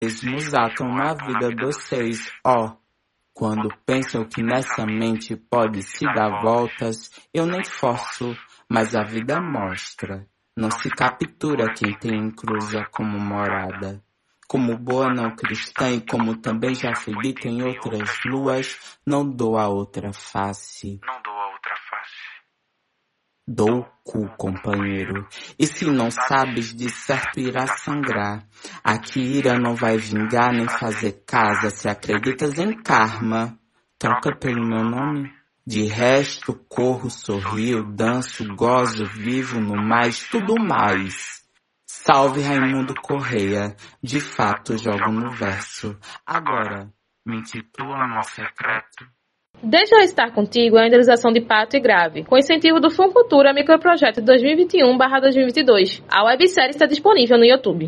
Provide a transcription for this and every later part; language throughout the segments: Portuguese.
mesmos atam na vida dos seis, ó. Quando pensam que nessa mente pode se dar voltas, eu nem forço, mas a vida mostra. Não se captura quem tem encruza como morada. Como boa não cristã e como também já fui dito em outras luas, não dou a outra face. Dou o cu, companheiro. E se não sabes, de certo irá sangrar. Aqui ira não vai vingar nem fazer casa. Se acreditas em karma, troca pelo meu nome. De resto, corro, sorrio, danço, gozo, vivo no mais, tudo mais. Salve Raimundo Correia, de fato jogo no verso. Agora, me intitula no secreto. Deixa eu estar contigo é a indenização de Pato e Grave, com incentivo do Funcultura Microprojeto 2021/2022. A websérie está disponível no YouTube.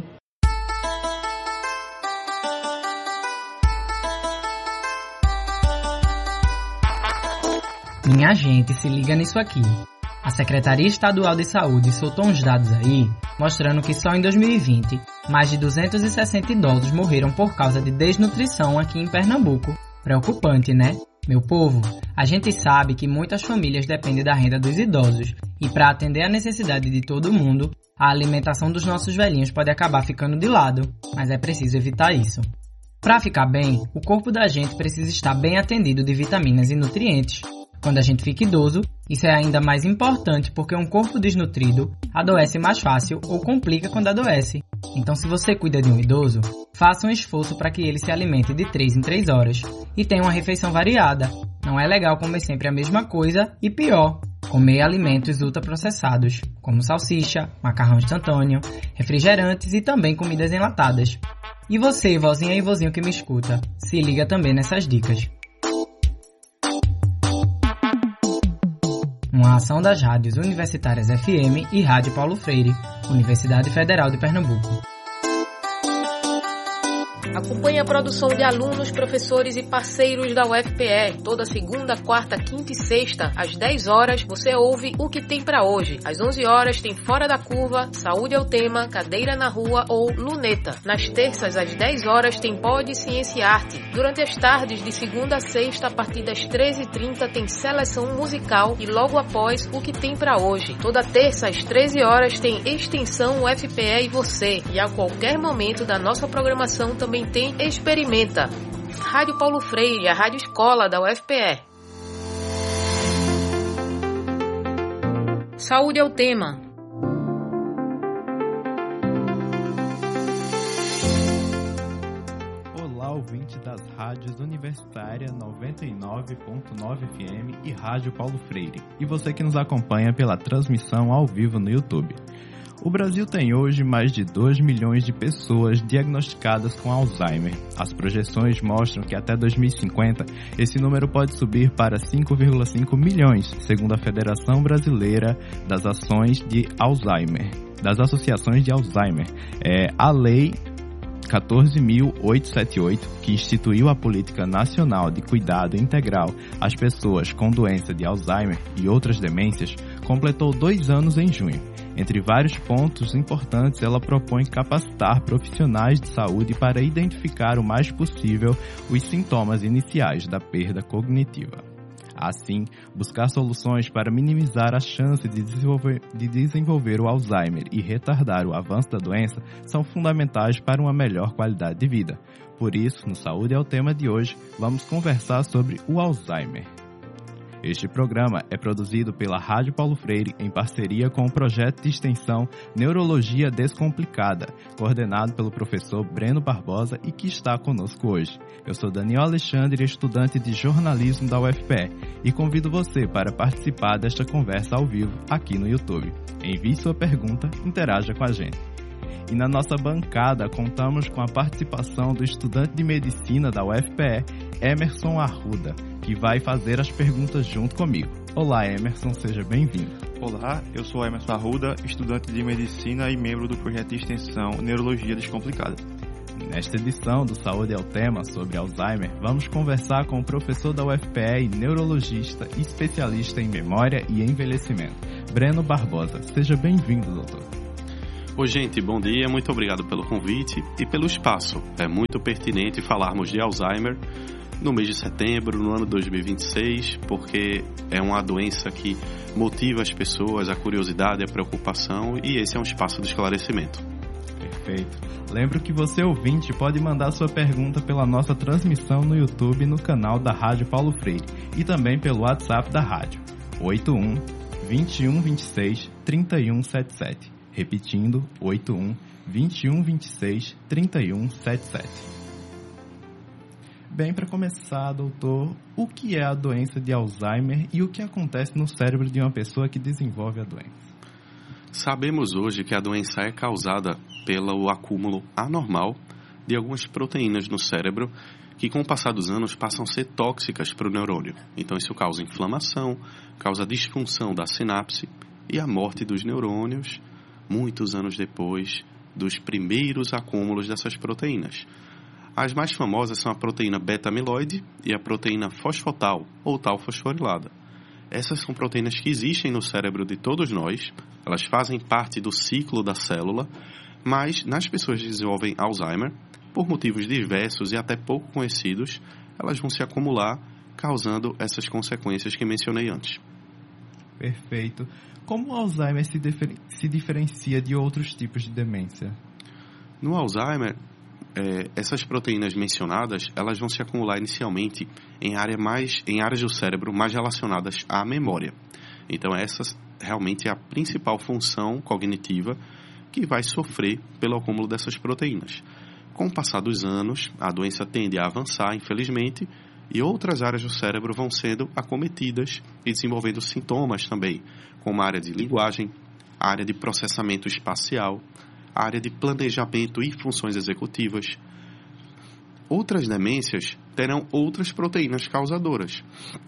Minha gente, se liga nisso aqui. A Secretaria Estadual de Saúde soltou uns dados aí, mostrando que só em 2020, mais de 260 idosos morreram por causa de desnutrição aqui em Pernambuco. Preocupante, né? Meu povo, a gente sabe que muitas famílias dependem da renda dos idosos e para atender a necessidade de todo mundo, a alimentação dos nossos velhinhos pode acabar ficando de lado, mas é preciso evitar isso. Para ficar bem, o corpo da gente precisa estar bem atendido de vitaminas e nutrientes. Quando a gente fica idoso, isso é ainda mais importante porque um corpo desnutrido adoece mais fácil ou complica quando adoece. Então, se você cuida de um idoso, faça um esforço para que ele se alimente de 3 em 3 horas e tenha uma refeição variada. Não é legal comer sempre a mesma coisa e pior, comer alimentos ultraprocessados, como salsicha, macarrão instantâneo, refrigerantes e também comidas enlatadas. E você, vozinha e vozinho que me escuta, se liga também nessas dicas. Uma ação das rádios universitárias FM e Rádio Paulo Freire, Universidade Federal de Pernambuco. Acompanhe a produção de alunos, professores e parceiros da UFPE. Toda segunda, quarta, quinta e sexta, às 10 horas, você ouve O Que Tem Pra Hoje. Às 11 horas tem Fora da Curva, Saúde é o Tema, Cadeira na Rua ou Luneta. Nas terças, às 10 horas, tem Pod, Ciência e Arte. Durante as tardes, de segunda a sexta, a partir das 13h30, tem Seleção Musical e logo após O Que Tem Pra Hoje. Toda terça, às 13 horas, tem Extensão UFPE e Você. E a qualquer momento da nossa programação também tem Experimenta. Rádio Paulo Freire, a rádio escola da UFPE. Saúde é o tema. Olá, ouvinte das rádios Universitária 99.9 FM e Rádio Paulo Freire. E você que nos acompanha pela transmissão ao vivo no YouTube. O Brasil tem hoje mais de 2 milhões de pessoas diagnosticadas com Alzheimer. As projeções mostram que até 2050 esse número pode subir para 5,5 milhões, segundo a Federação Brasileira das Associações de Alzheimer. A Lei 14.878, que instituiu a Política Nacional de Cuidado Integral às pessoas com doença de Alzheimer e outras demências, completou 2 anos em junho. Entre vários pontos importantes, ela propõe capacitar profissionais de saúde para identificar o mais possível os sintomas iniciais da perda cognitiva. Assim, buscar soluções para minimizar a chance de desenvolver o Alzheimer e retardar o avanço da doença são fundamentais para uma melhor qualidade de vida. Por isso, no Saúde é o Tema de hoje, vamos conversar sobre o Alzheimer. Este programa é produzido pela Rádio Paulo Freire em parceria com o projeto de extensão Neurologia Descomplicada, coordenado pelo professor Breno Barbosa e que está conosco hoje. Eu sou Daniel Alexandre, estudante de jornalismo da UFPE, e convido você para participar desta conversa ao vivo aqui no YouTube. Envie sua pergunta, interaja com a gente. E na nossa bancada contamos com a participação do estudante de medicina da UFPE, Emerson Arruda, que vai fazer as perguntas junto comigo. Olá, Emerson, seja bem-vindo. Olá, eu sou Emerson Arruda, estudante de medicina e membro do projeto de extensão Neurologia Descomplicada. Nesta edição do Saúde é o Tema sobre Alzheimer, vamos conversar com o professor da UFPE e neurologista e especialista em memória e envelhecimento, Breno Barbosa. Seja bem-vindo, doutor. Oi, gente, bom dia, muito obrigado pelo convite e pelo espaço. É muito pertinente falarmos de Alzheimer no mês de setembro, no ano 2026, porque é uma doença que motiva as pessoas, a curiosidade, a preocupação, e esse é um espaço de esclarecimento. Perfeito. Lembro que você, ouvinte, pode mandar sua pergunta pela nossa transmissão no YouTube no canal da Rádio Paulo Freire e também pelo WhatsApp da rádio, 81 21 26 31 77. Repetindo, 81 21 26 31 77. Bem, para começar, doutor, o que é a doença de Alzheimer e o que acontece no cérebro de uma pessoa que desenvolve a doença? Sabemos hoje que a doença é causada pelo acúmulo anormal de algumas proteínas no cérebro que, com o passar dos anos, passam a ser tóxicas para o neurônio. Então, isso causa inflamação, causa disfunção da sinapse e a morte dos neurônios muitos anos depois dos primeiros acúmulos dessas proteínas. As mais famosas são a proteína beta-amiloide e a proteína fosfotal, ou tal fosforilada. Essas são proteínas que existem no cérebro de todos nós, elas fazem parte do ciclo da célula, mas nas pessoas que desenvolvem Alzheimer, por motivos diversos e até pouco conhecidos, elas vão se acumular, causando essas consequências que mencionei antes. Perfeito. Como o Alzheimer se diferencia de outros tipos de demência? No Alzheimer, essas proteínas mencionadas, elas vão se acumular inicialmente em áreas do cérebro mais relacionadas à memória. Então, essa realmente é a principal função cognitiva que vai sofrer pelo acúmulo dessas proteínas. Com o passar dos anos, a doença tende a avançar, infelizmente, e outras áreas do cérebro vão sendo acometidas e desenvolvendo sintomas também, como a área de linguagem, a área de processamento espacial, a área de planejamento e funções executivas. Outras demências terão outras proteínas causadoras.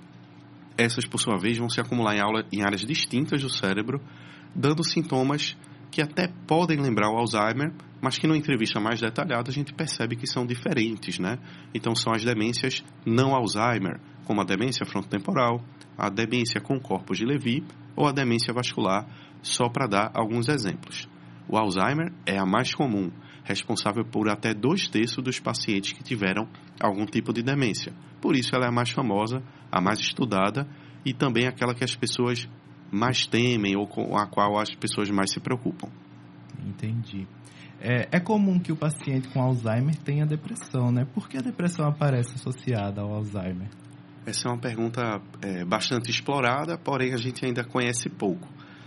Essas, por sua vez, vão se acumular em áreas distintas do cérebro, dando sintomas que até podem lembrar o Alzheimer, mas que numa entrevista mais detalhada a gente percebe que são diferentes, né? Então são as demências não Alzheimer, como a demência frontotemporal, a demência com corpos de Levy ou a demência vascular, só para dar alguns exemplos. O Alzheimer é a mais comum, responsável por até 2/3 dos pacientes que tiveram algum tipo de demência. Por isso ela é a mais famosa, a mais estudada e também aquela que as pessoas mais temem ou com a qual as pessoas mais se preocupam. Entendi. É comum que o paciente com Alzheimer tenha depressão, né? Por que a depressão aparece associada ao Alzheimer? Essa é uma pergunta bastante explorada, porém a gente ainda conhece pouco.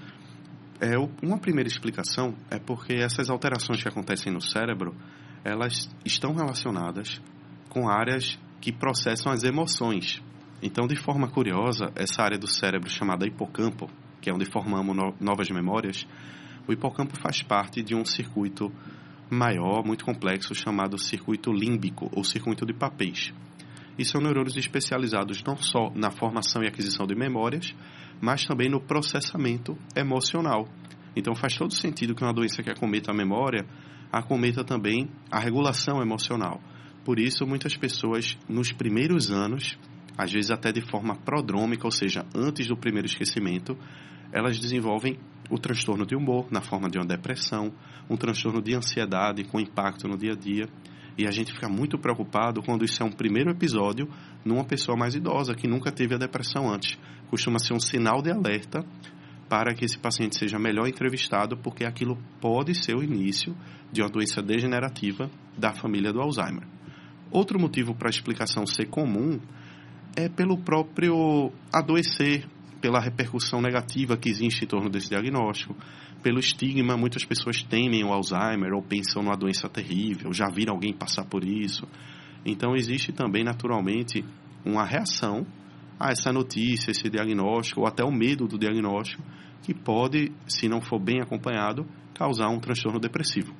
Uma primeira explicação é porque essas alterações que acontecem no cérebro, elas estão relacionadas com áreas que processam as emoções. Então, de forma curiosa, essa área do cérebro chamada hipocampo, que é onde formamos novas memórias, o hipocampo faz parte de um circuito maior, muito complexo, chamado circuito límbico, ou circuito de papéis. E são neurônios especializados não só na formação e aquisição de memórias, mas também no processamento emocional. Então, faz todo sentido que uma doença que acometa a memória, acometa também a regulação emocional. Por isso, muitas pessoas, nos primeiros anos, às vezes até de forma prodrômica, ou seja, antes do primeiro esquecimento, elas desenvolvem o transtorno de humor na forma de uma depressão, um transtorno de ansiedade com impacto no dia a dia. E a gente fica muito preocupado quando isso é um primeiro episódio numa pessoa mais idosa que nunca teve a depressão antes. Costuma ser um sinal de alerta para que esse paciente seja melhor entrevistado, porque aquilo pode ser o início de uma doença degenerativa da família do Alzheimer. Outro motivo para a explicação ser comum é pelo próprio adoecer, pela repercussão negativa que existe em torno desse diagnóstico, pelo estigma. Muitas pessoas temem o Alzheimer ou pensam numa doença terrível, já viram alguém passar por isso. Então, existe também, naturalmente, uma reação a essa notícia, esse diagnóstico, ou até o medo do diagnóstico, que pode, se não for bem acompanhado, causar um transtorno depressivo.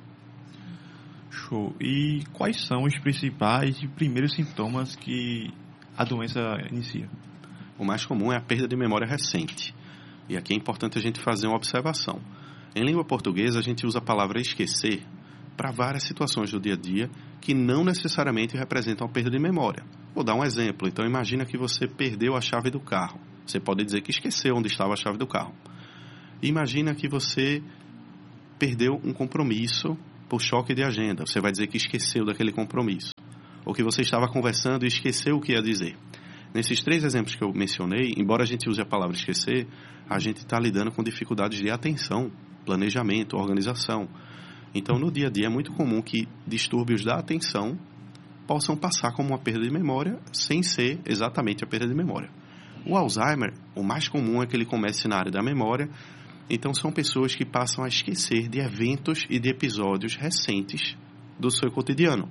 Show. E quais são os principais e primeiros sintomas que a doença inicia? O mais comum é a perda de memória recente. E aqui é importante a gente fazer uma observação. Em língua portuguesa, a gente usa a palavra esquecer para várias situações do dia a dia que não necessariamente representam a perda de memória. Vou dar um exemplo. Então, imagina que você perdeu a chave do carro. Você pode dizer que esqueceu onde estava a chave do carro. Imagina que você perdeu um compromisso por choque de agenda. Você vai dizer que esqueceu daquele compromisso. Ou que você estava conversando e esqueceu o que ia dizer. Nesses 3 exemplos que eu mencionei, embora a gente use a palavra esquecer, a gente está lidando com dificuldades de atenção, planejamento, organização. Então, no dia a dia, é muito comum que distúrbios da atenção possam passar como uma perda de memória, sem ser exatamente a perda de memória. O Alzheimer, o mais comum é que ele comece na área da memória. Então, são pessoas que passam a esquecer de eventos e de episódios recentes do seu cotidiano.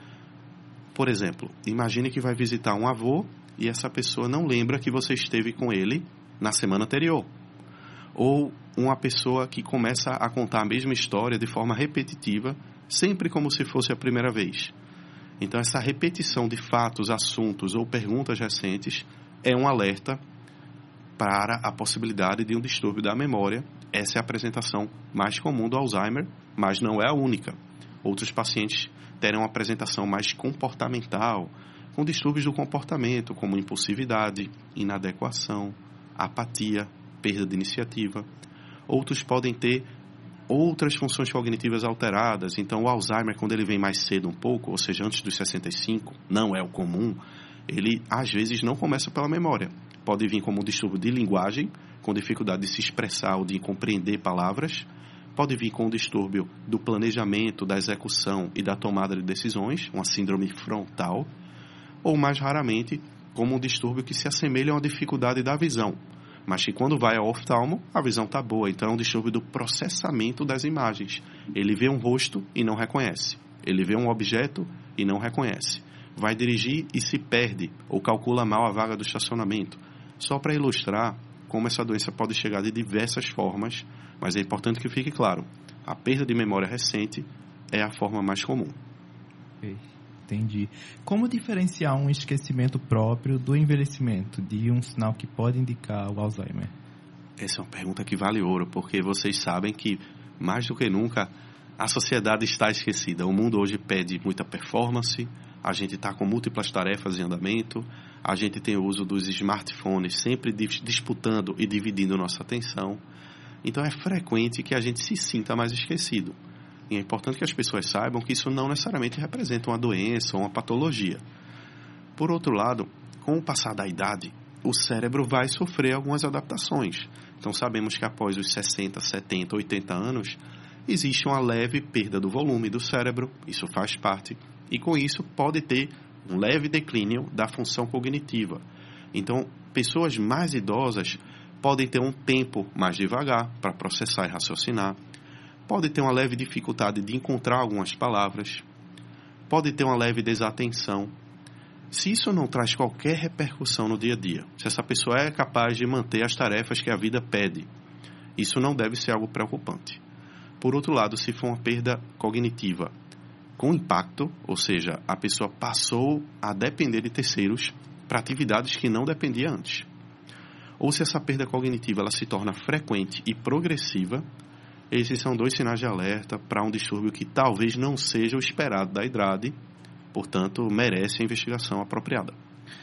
Por exemplo, imagine que vai visitar um avô e essa pessoa não lembra que você esteve com ele na semana anterior. Ou uma pessoa que começa a contar a mesma história de forma repetitiva, sempre como se fosse a primeira vez. Então, essa repetição de fatos, assuntos ou perguntas recentes é um alerta para a possibilidade de um distúrbio da memória. Essa é a apresentação mais comum do Alzheimer, mas não é a única. Outros pacientes terão uma apresentação mais comportamental, com distúrbios do comportamento, como impulsividade, inadequação, apatia, perda de iniciativa. Outros podem ter outras funções cognitivas alteradas. Então, o Alzheimer, quando ele vem mais cedo um pouco, ou seja, antes dos 65, não é o comum, ele, às vezes, não começa pela memória. Pode vir como um distúrbio de linguagem, com dificuldade de se expressar ou de compreender palavras. Pode vir com um distúrbio do planejamento, da execução e da tomada de decisões, uma síndrome frontal. Ou, mais raramente, como um distúrbio que se assemelha a uma dificuldade da visão, mas que quando vai ao oftalmo, a visão está boa. Então, é um distúrbio do processamento das imagens. Ele vê um rosto e não reconhece. Ele vê um objeto e não reconhece. Vai dirigir e se perde, ou calcula mal a vaga do estacionamento. Só para ilustrar como essa doença pode chegar de diversas formas, mas é importante que fique claro, a perda de memória recente é a forma mais comum. Entendi. Como diferenciar um esquecimento próprio do envelhecimento, de um sinal que pode indicar o Alzheimer? Essa é uma pergunta que vale ouro, porque vocês sabem que, mais do que nunca, a sociedade está esquecida. O mundo hoje pede muita performance, a gente está com múltiplas tarefas em andamento, a gente tem o uso dos smartphones sempre disputando e dividindo nossa atenção. Então, é frequente que a gente se sinta mais esquecido. E é importante que as pessoas saibam que isso não necessariamente representa uma doença ou uma patologia. Por outro lado, com o passar da idade, o cérebro vai sofrer algumas adaptações. Então, sabemos que após os 60, 70, 80 anos, existe uma leve perda do volume do cérebro, isso faz parte, e com isso pode ter um leve declínio da função cognitiva. Então, pessoas mais idosas podem ter um tempo mais devagar para processar e raciocinar, pode ter uma leve dificuldade de encontrar algumas palavras, pode ter uma leve desatenção. Se isso não traz qualquer repercussão no dia a dia, se essa pessoa é capaz de manter as tarefas que a vida pede, isso não deve ser algo preocupante. Por outro lado, se for uma perda cognitiva com impacto, ou seja, a pessoa passou a depender de terceiros para atividades que não dependia antes, ou se essa perda cognitiva ela se torna frequente e progressiva, esses são 2 sinais de alerta para um distúrbio que talvez não seja o esperado da idade, portanto, merece a investigação apropriada.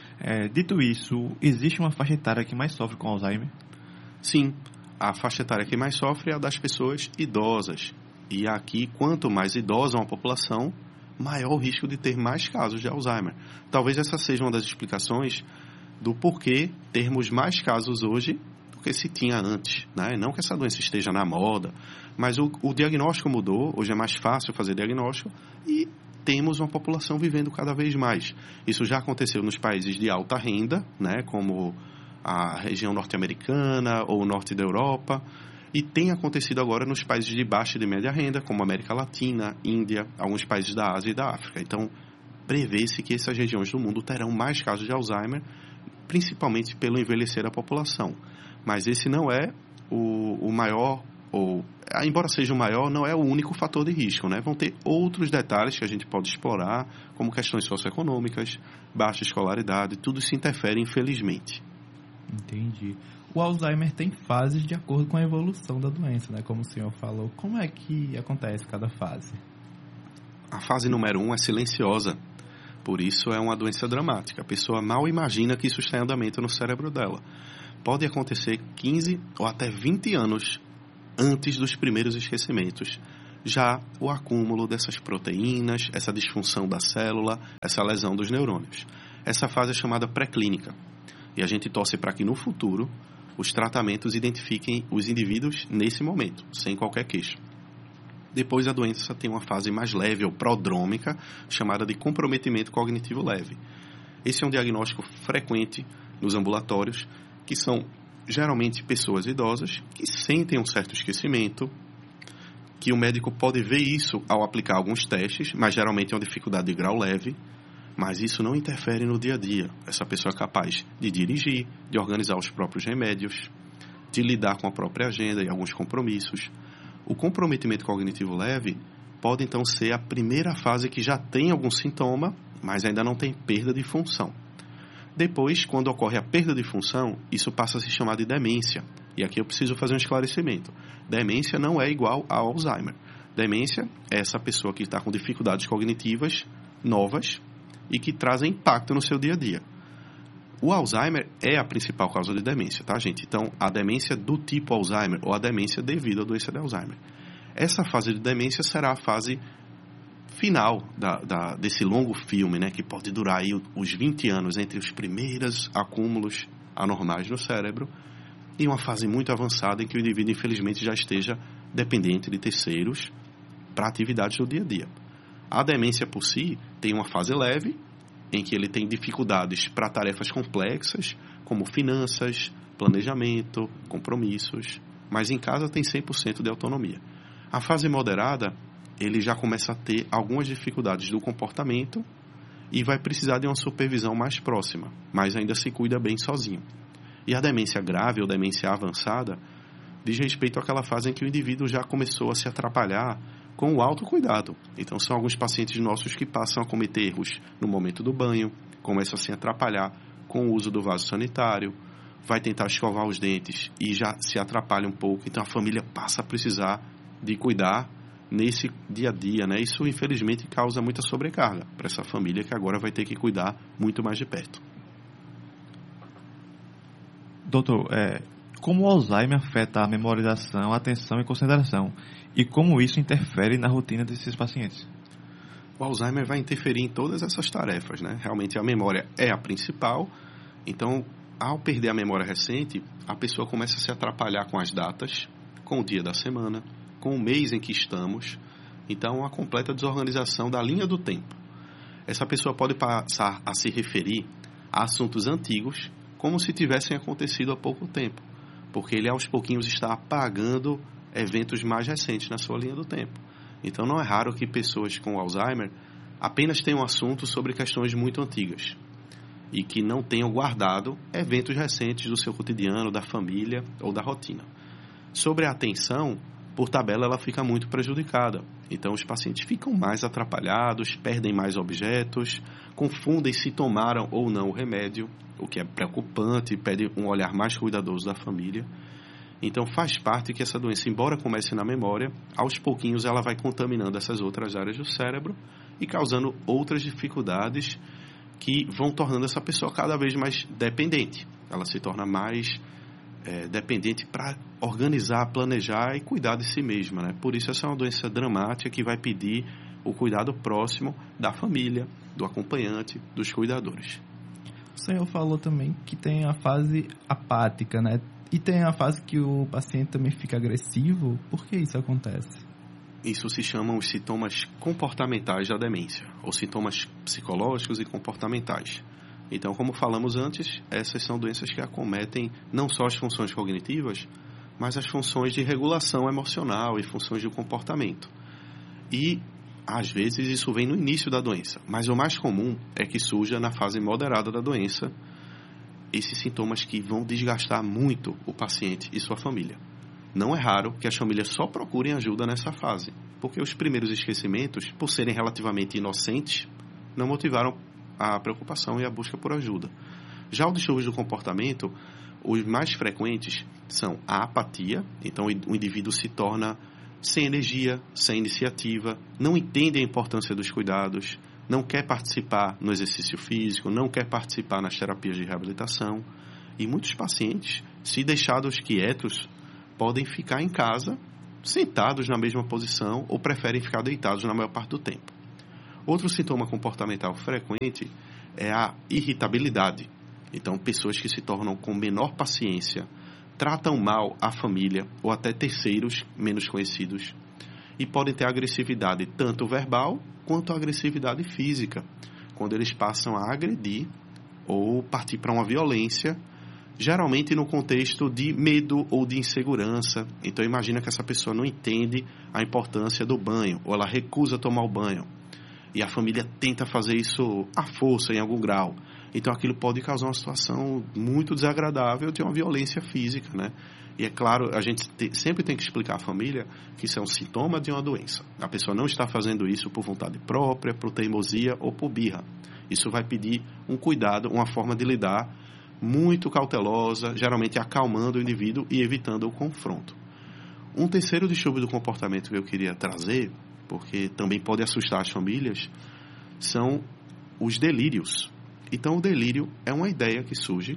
Dito isso, existe uma faixa etária que mais sofre com Alzheimer? Sim, a faixa etária que mais sofre é a das pessoas idosas. E aqui, quanto mais idosa uma população, maior o risco de ter mais casos de Alzheimer. Talvez essa seja uma das explicações do porquê termos mais casos hoje do que se tinha antes, né? Não que essa doença esteja na moda, mas o diagnóstico mudou, hoje é mais fácil fazer diagnóstico e temos uma população vivendo cada vez mais. Isso já aconteceu nos países de alta renda, né? Como a região norte-americana ou o norte da Europa, e tem acontecido agora nos países de baixa e de média renda, como América Latina, Índia, alguns países da Ásia e da África. Então, prevê-se que essas regiões do mundo terão mais casos de Alzheimer, principalmente pelo envelhecer da população. Mas esse não é o maior, ou embora seja o maior, não é o único fator de risco, né? Vão ter outros detalhes que a gente pode explorar, como questões socioeconômicas, baixa escolaridade, tudo isso interfere, infelizmente. Entendi. O Alzheimer tem fases de acordo com a evolução da doença, né? Como o senhor falou. Como é que acontece cada fase? A fase número 1 é silenciosa. Por isso é uma doença dramática. A pessoa mal imagina que isso está em andamento no cérebro dela. Pode acontecer 15 ou até 20 anos antes dos primeiros esquecimentos. Já o acúmulo dessas proteínas, essa disfunção da célula, essa lesão dos neurônios. Essa fase é chamada pré-clínica. E a gente torce para que no futuro os tratamentos identifiquem os indivíduos nesse momento, sem qualquer queixa. Depois a doença tem uma fase mais leve ou prodrômica, chamada de comprometimento cognitivo leve. Esse é um diagnóstico frequente nos ambulatórios, que são geralmente pessoas idosas que sentem um certo esquecimento, que o médico pode ver isso ao aplicar alguns testes, mas geralmente é uma dificuldade de grau leve, mas isso não interfere no dia a dia. Essa pessoa é capaz de dirigir, de organizar os próprios remédios, de lidar com a própria agenda e alguns compromissos. O comprometimento cognitivo leve pode então ser a primeira fase que já tem algum sintoma, mas ainda não tem perda de função. Depois, quando ocorre a perda de função, isso passa a se chamar de demência. E aqui eu preciso fazer um esclarecimento. Demência não é igual ao Alzheimer. Demência é essa pessoa que está com dificuldades cognitivas novas e que trazem impacto no seu dia a dia. O Alzheimer é a principal causa de demência, tá, gente? Então, a demência do tipo Alzheimer ou a demência devido à doença de Alzheimer. Essa fase de demência será a fase final desse longo filme, né, que pode durar aí os 20 anos entre os primeiros acúmulos anormais no cérebro e uma fase muito avançada em que o indivíduo, infelizmente, já esteja dependente de terceiros para atividades do dia a dia. A demência por si tem uma fase leve, em que ele tem dificuldades para tarefas complexas, como finanças, planejamento, compromissos, mas em casa tem 100% de autonomia. A fase moderada, ele já começa a ter algumas dificuldades do comportamento e vai precisar de uma supervisão mais próxima, mas ainda se cuida bem sozinho. E a demência grave ou demência avançada diz respeito àquela fase em que o indivíduo já começou a se atrapalhar com o autocuidado. Então, são alguns pacientes nossos que passam a cometer erros no momento do banho, começam a se atrapalhar com o uso do vaso sanitário, vai tentar escovar os dentes e já se atrapalha um pouco. Então, a família passa a precisar de cuidar nesse dia a dia, né? Isso, infelizmente, causa muita sobrecarga para essa família que agora vai ter que cuidar muito mais de perto. Doutor, como o Alzheimer afeta a memorização, a atenção e concentração? E como isso interfere na rotina desses pacientes? O Alzheimer vai interferir em todas essas tarefas, né? Realmente a memória é a principal. Então, ao perder a memória recente, a pessoa começa a se atrapalhar com as datas, com o dia da semana, com o mês em que estamos. Então, a completa desorganização da linha do tempo. Essa pessoa pode passar a se referir a assuntos antigos como se tivessem acontecido há pouco tempo, porque ele aos pouquinhos está apagando eventos mais recentes na sua linha do tempo. Então, não é raro que pessoas com Alzheimer apenas tenham assuntos sobre questões muito antigas e que não tenham guardado eventos recentes do seu cotidiano, da família ou da rotina. Sobre a atenção, por tabela, ela fica muito prejudicada. Então, os pacientes ficam mais atrapalhados, perdem mais objetos, confundem se tomaram ou não o remédio, o que é preocupante, pede um olhar mais cuidadoso da família. Então, faz parte que essa doença, embora comece na memória, aos pouquinhos ela vai contaminando essas outras áreas do cérebro e causando outras dificuldades que vão tornando essa pessoa cada vez mais dependente. Ela se torna mais dependente para organizar, planejar e cuidar de si mesma, né? Por isso, essa é uma doença dramática que vai pedir o cuidado próximo da família, do acompanhante, dos cuidadores. O senhor falou também que tem a fase apática, né? E tem a fase que o paciente também fica agressivo. Por que isso acontece? Isso se chamam os sintomas comportamentais da demência, ou sintomas psicológicos e comportamentais. Então, como falamos antes, essas são doenças que acometem não só as funções cognitivas, mas as funções de regulação emocional e funções de comportamento. E, às vezes, isso vem no início da doença, mas o mais comum é que surja na fase moderada da doença esses sintomas que vão desgastar muito o paciente e sua família. Não é raro que as famílias só procurem ajuda nessa fase, porque os primeiros esquecimentos, por serem relativamente inocentes, não motivaram a preocupação e a busca por ajuda. Já os distúrbios do comportamento, os mais frequentes são a apatia, então o indivíduo se torna sem energia, sem iniciativa, não entende a importância dos cuidados, não quer participar no exercício físico, não quer participar nas terapias de reabilitação. E muitos pacientes, se deixados quietos, podem ficar em casa sentados na mesma posição ou preferem ficar deitados na maior parte do tempo. Outro sintoma comportamental frequente é a irritabilidade. Então, pessoas que se tornam com menor paciência, tratam mal a família ou até terceiros menos conhecidos e podem ter agressividade tanto verbal quanto agressividade física, quando eles passam a agredir ou partir para uma violência, geralmente no contexto de medo ou de insegurança. Então, imagina que essa pessoa não entende a importância do banho, ou ela recusa tomar o banho, e a família tenta fazer isso à força, em algum grau. Então, aquilo pode causar uma situação muito desagradável de uma violência física, né? E é claro, a gente sempre tem que explicar à família que isso é um sintoma de uma doença. A pessoa não está fazendo isso por vontade própria, por teimosia ou por birra. Isso vai pedir um cuidado, uma forma de lidar muito cautelosa, geralmente acalmando o indivíduo e evitando o confronto. Um terceiro distúrbio do comportamento que eu queria trazer, porque também pode assustar as famílias, são os delírios. Então, o delírio é uma ideia que surge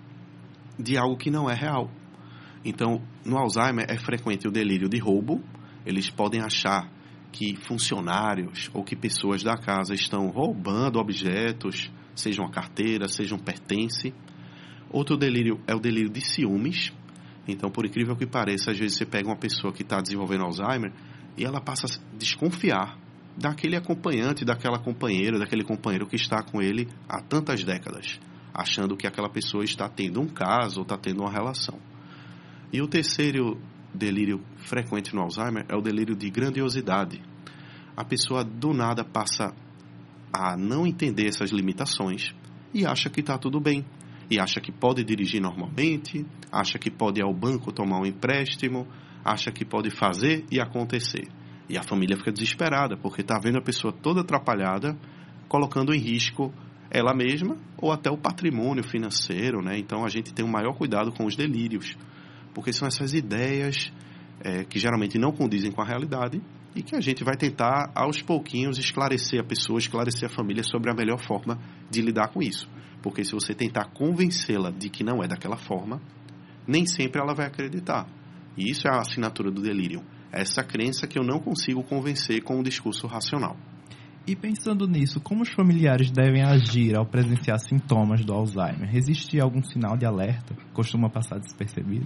de algo que não é real. Então, no Alzheimer é frequente o delírio de roubo. Eles podem achar que funcionários ou que pessoas da casa estão roubando objetos, sejam a carteira, sejam pertence. Outro delírio é o delírio de ciúmes. Então, por incrível que pareça, às vezes você pega uma pessoa que está desenvolvendo Alzheimer e ela passa a desconfiar daquele acompanhante, daquela companheira, daquele companheiro que está com ele há tantas décadas, achando que aquela pessoa está tendo um caso ou está tendo uma relação. E o terceiro delírio frequente no Alzheimer é o delírio de grandiosidade. A pessoa do nada passa a não entender essas limitações e acha que está tudo bem. E acha que pode dirigir normalmente, acha que pode ir ao banco tomar um empréstimo, acha que pode fazer e acontecer. E a família fica desesperada, porque está vendo a pessoa toda atrapalhada, colocando em risco ela mesma ou até o patrimônio financeiro, né? Então a gente tem um maior cuidado com os delírios, porque são essas ideias que geralmente não condizem com a realidade e que a gente vai tentar, aos pouquinhos, esclarecer a pessoa, esclarecer a família sobre a melhor forma de lidar com isso. Porque se você tentar convencê-la de que não é daquela forma, nem sempre ela vai acreditar. E isso é a assinatura do delírio. É essa crença que eu não consigo convencer com um discurso racional. E pensando nisso, como os familiares devem agir ao presenciar sintomas do Alzheimer? Existe algum sinal de alerta? Costuma passar despercebido?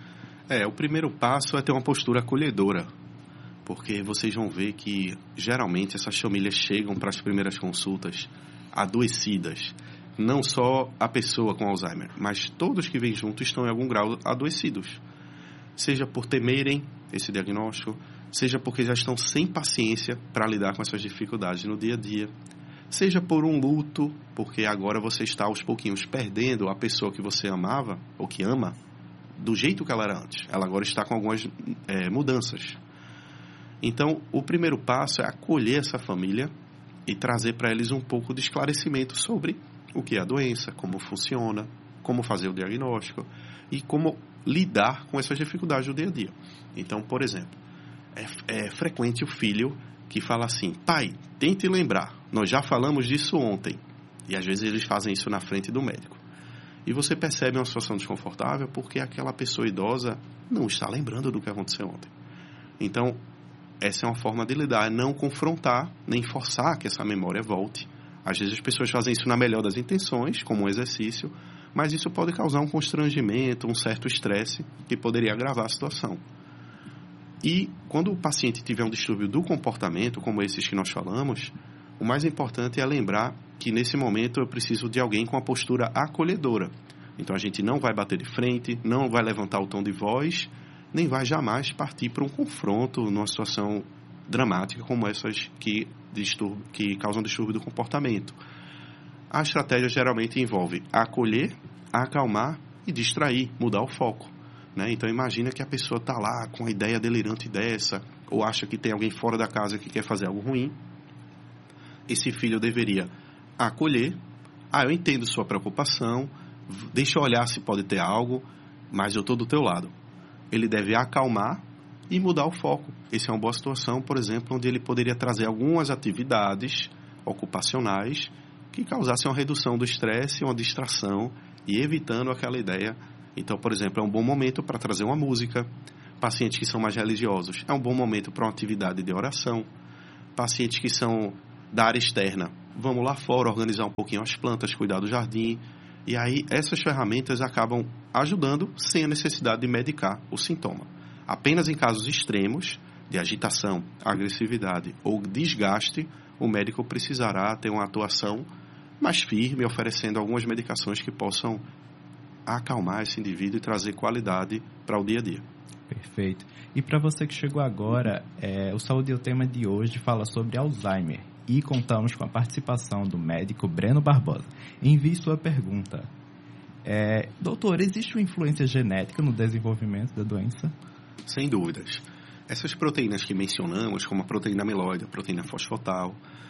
O primeiro passo é ter uma postura acolhedora. Porque vocês vão ver que, geralmente, essas famílias chegam para as primeiras consultas adoecidas. Não só a pessoa com Alzheimer, mas todos que vêm junto estão em algum grau adoecidos. Seja por temerem esse diagnóstico, seja porque já estão sem paciência para lidar com essas dificuldades no dia a dia, seja por um luto, porque agora você está aos pouquinhos perdendo a pessoa que você amava, ou que ama, do jeito que ela era antes. Ela agora está com algumas mudanças. Então, o primeiro passo é acolher essa família e trazer para eles um pouco de esclarecimento sobre o que é a doença, como funciona, como fazer o diagnóstico e como lidar com essas dificuldades do dia a dia. Então, por exemplo, é frequente o filho que fala assim: pai, tente lembrar, nós já falamos disso ontem. E às vezes eles fazem isso na frente do médico. E você percebe uma situação desconfortável porque aquela pessoa idosa não está lembrando do que aconteceu ontem. Então, essa é uma forma de lidar, não confrontar, nem forçar que essa memória volte. Às vezes as pessoas fazem isso na melhor das intenções, como um exercício, mas isso pode causar um constrangimento, um certo estresse, que poderia agravar a situação. E quando o paciente tiver um distúrbio do comportamento, como esses que nós falamos, o mais importante é lembrar que nesse momento eu preciso de alguém com a postura acolhedora. Então a gente não vai bater de frente, não vai levantar o tom de voz, nem vai jamais partir para um confronto numa situação dramática como essas que causam distúrbio do comportamento. A estratégia geralmente envolve acolher, acalmar e distrair, mudar o foco, né? Então imagina que a pessoa está lá com uma ideia delirante dessa, ou acha que tem alguém fora da casa que quer fazer algo ruim. Esse filho deveria acolher: eu entendo sua preocupação, deixa eu olhar se pode ter algo, mas eu estou do teu lado. Ele deve acalmar e mudar o foco. Essa é uma boa situação, por exemplo, onde ele poderia trazer algumas atividades ocupacionais que causassem uma redução do estresse, uma distração e evitando aquela ideia. Então, por exemplo, é um bom momento para trazer uma música, Pacientes que são mais religiosos, é um bom momento para uma atividade de oração. Pacientes que são da área externa, vamos lá fora organizar um pouquinho as plantas, cuidar do jardim. E aí essas ferramentas acabam ajudando sem a necessidade de medicar o sintoma. Apenas em casos extremos de agitação, agressividade ou desgaste, o médico precisará ter uma atuação mais firme, oferecendo algumas medicações que possam acalmar esse indivíduo e trazer qualidade para o dia a dia. Perfeito. E para você que chegou agora, o Saúde é o tema de hoje fala sobre Alzheimer. E contamos com a participação do médico Breno Barbosa. Envie sua pergunta. Doutor, existe uma influência genética no desenvolvimento da doença? Sem dúvidas. Essas proteínas que mencionamos, como a proteína amiloide, a proteína fosfotal,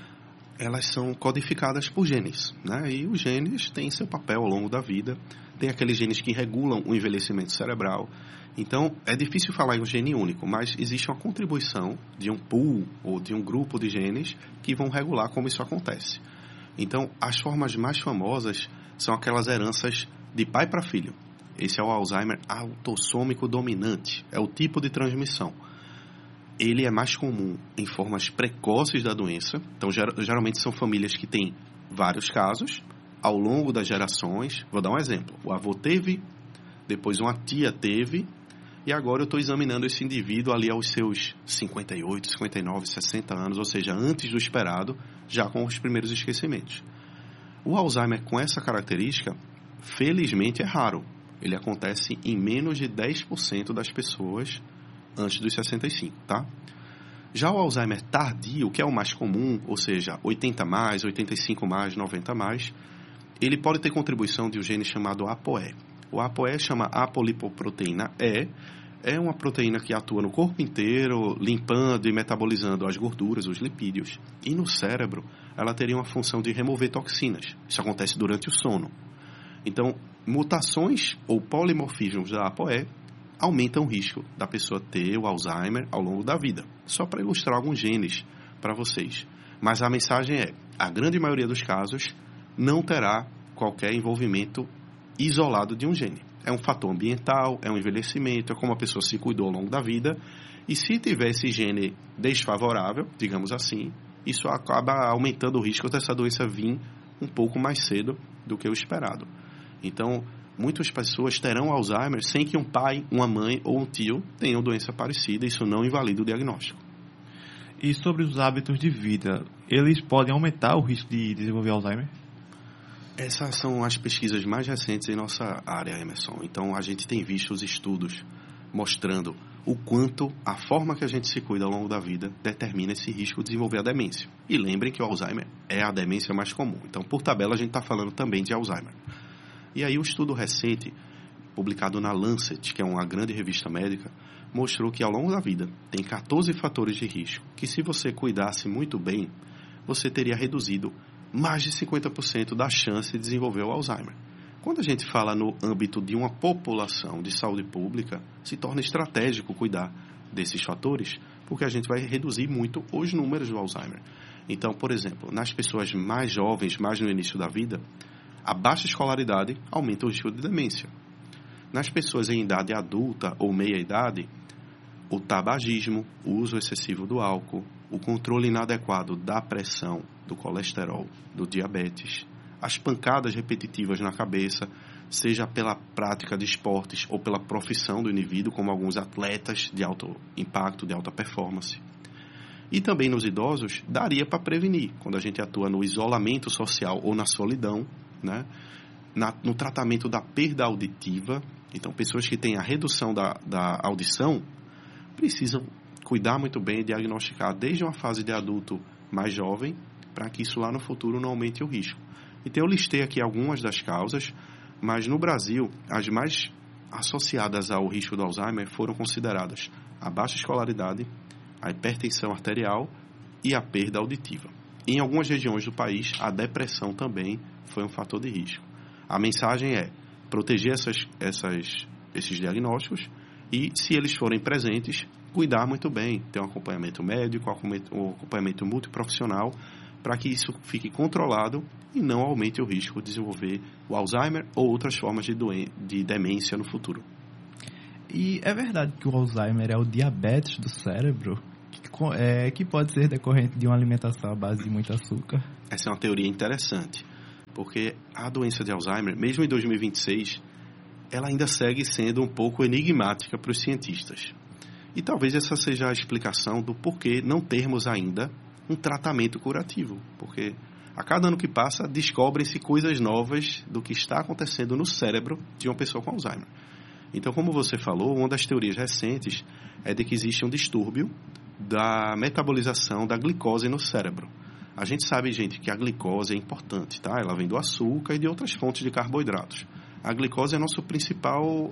elas são codificadas por genes, né? E os genes têm seu papel ao longo da vida. Tem aqueles genes que regulam o envelhecimento cerebral. Então, é difícil falar em um gene único, mas existe uma contribuição de um pool ou de um grupo de genes que vão regular como isso acontece. Então, as formas mais famosas são aquelas heranças de pai para filho. Esse é o Alzheimer autossômico dominante, é o tipo de transmissão. Ele é mais comum em formas precoces da doença. Então, geralmente são famílias que têm vários casos ao longo das gerações. Vou dar um exemplo. O avô teve, depois uma tia teve, e agora eu estou examinando esse indivíduo ali aos seus 58, 59, 60 anos, ou seja, antes do esperado, já com os primeiros esquecimentos. O Alzheimer com essa característica, felizmente, é raro. Ele acontece em menos de 10% das pessoas antes dos 65, tá? Já o Alzheimer tardio, que é o mais comum, ou seja, 80 mais, 85 mais, 90 mais, ele pode ter contribuição de um gene chamado ApoE. O ApoE chama apolipoproteína E, é uma proteína que atua no corpo inteiro, limpando e metabolizando as gorduras, os lipídios. E no cérebro, ela teria uma função de remover toxinas. Isso acontece durante o sono. Então, mutações ou polimorfismos da ApoE aumentam o risco da pessoa ter o Alzheimer ao longo da vida. Só para ilustrar alguns genes para vocês. Mas a mensagem é, a grande maioria dos casos não terá qualquer envolvimento isolado de um gene. É um fator ambiental, é um envelhecimento, é como a pessoa se cuidou ao longo da vida. E se tiver esse gene desfavorável, digamos assim, isso acaba aumentando o risco dessa doença vir um pouco mais cedo do que o esperado. Então, muitas pessoas terão Alzheimer sem que um pai, uma mãe ou um tio tenham doença parecida. Isso não invalida o diagnóstico. E sobre os hábitos de vida, eles podem aumentar o risco de desenvolver Alzheimer? Essas são as pesquisas mais recentes em nossa área, Emerson. Então, a gente tem visto os estudos mostrando o quanto a forma que a gente se cuida ao longo da vida determina esse risco de desenvolver a demência. E lembrem que o Alzheimer é a demência mais comum. Então, por tabela, a gente está falando também de Alzheimer. E aí, o estudo recente, publicado na Lancet, que é uma grande revista médica, mostrou que ao longo da vida tem 14 fatores de risco que, se você cuidasse muito bem, você teria reduzido mais de 50% da chance de desenvolver o Alzheimer. Quando a gente fala no âmbito de uma população de saúde pública, se torna estratégico cuidar desses fatores, porque a gente vai reduzir muito os números do Alzheimer. Então, por exemplo, nas pessoas mais jovens, mais no início da vida, a baixa escolaridade aumenta o risco de demência. Nas pessoas em idade adulta ou meia-idade, o tabagismo, o uso excessivo do álcool, o controle inadequado da pressão, do colesterol, do diabetes, as pancadas repetitivas na cabeça, seja pela prática de esportes ou pela profissão do indivíduo, como alguns atletas de alto impacto, de alta performance. E também nos idosos, daria para prevenir, quando a gente atua no isolamento social ou na solidão, né? No tratamento da perda auditiva. Então, pessoas que têm a redução da audição precisam cuidar muito bem e diagnosticar desde uma fase de adulto mais jovem, para que isso lá no futuro não aumente o risco. Então, eu listei aqui algumas das causas, mas no Brasil, as mais associadas ao risco do Alzheimer foram consideradas a baixa escolaridade, a hipertensão arterial e a perda auditiva. Em algumas regiões do país, a depressão também foi um fator de risco. A mensagem é proteger esses diagnósticos e, se eles forem presentes, cuidar muito bem, ter um acompanhamento médico, um acompanhamento multiprofissional, para que isso fique controlado e não aumente o risco de desenvolver o Alzheimer ou outras formas de demência no futuro. E é verdade que o Alzheimer é o diabetes do cérebro, que pode ser decorrente de uma alimentação à base de muito açúcar? Essa é uma teoria interessante, porque a doença de Alzheimer, mesmo em 2026, ela ainda segue sendo um pouco enigmática para os cientistas. E talvez essa seja a explicação do porquê não termos ainda um tratamento curativo, porque a cada ano que passa, descobrem-se coisas novas do que está acontecendo no cérebro de uma pessoa com Alzheimer. Então, como você falou, uma das teorias recentes é de que existe um distúrbio da metabolização da glicose no cérebro. A gente sabe, gente, que a glicose é importante, tá? Ela vem do açúcar e de outras fontes de carboidratos. A glicose é a nossa principal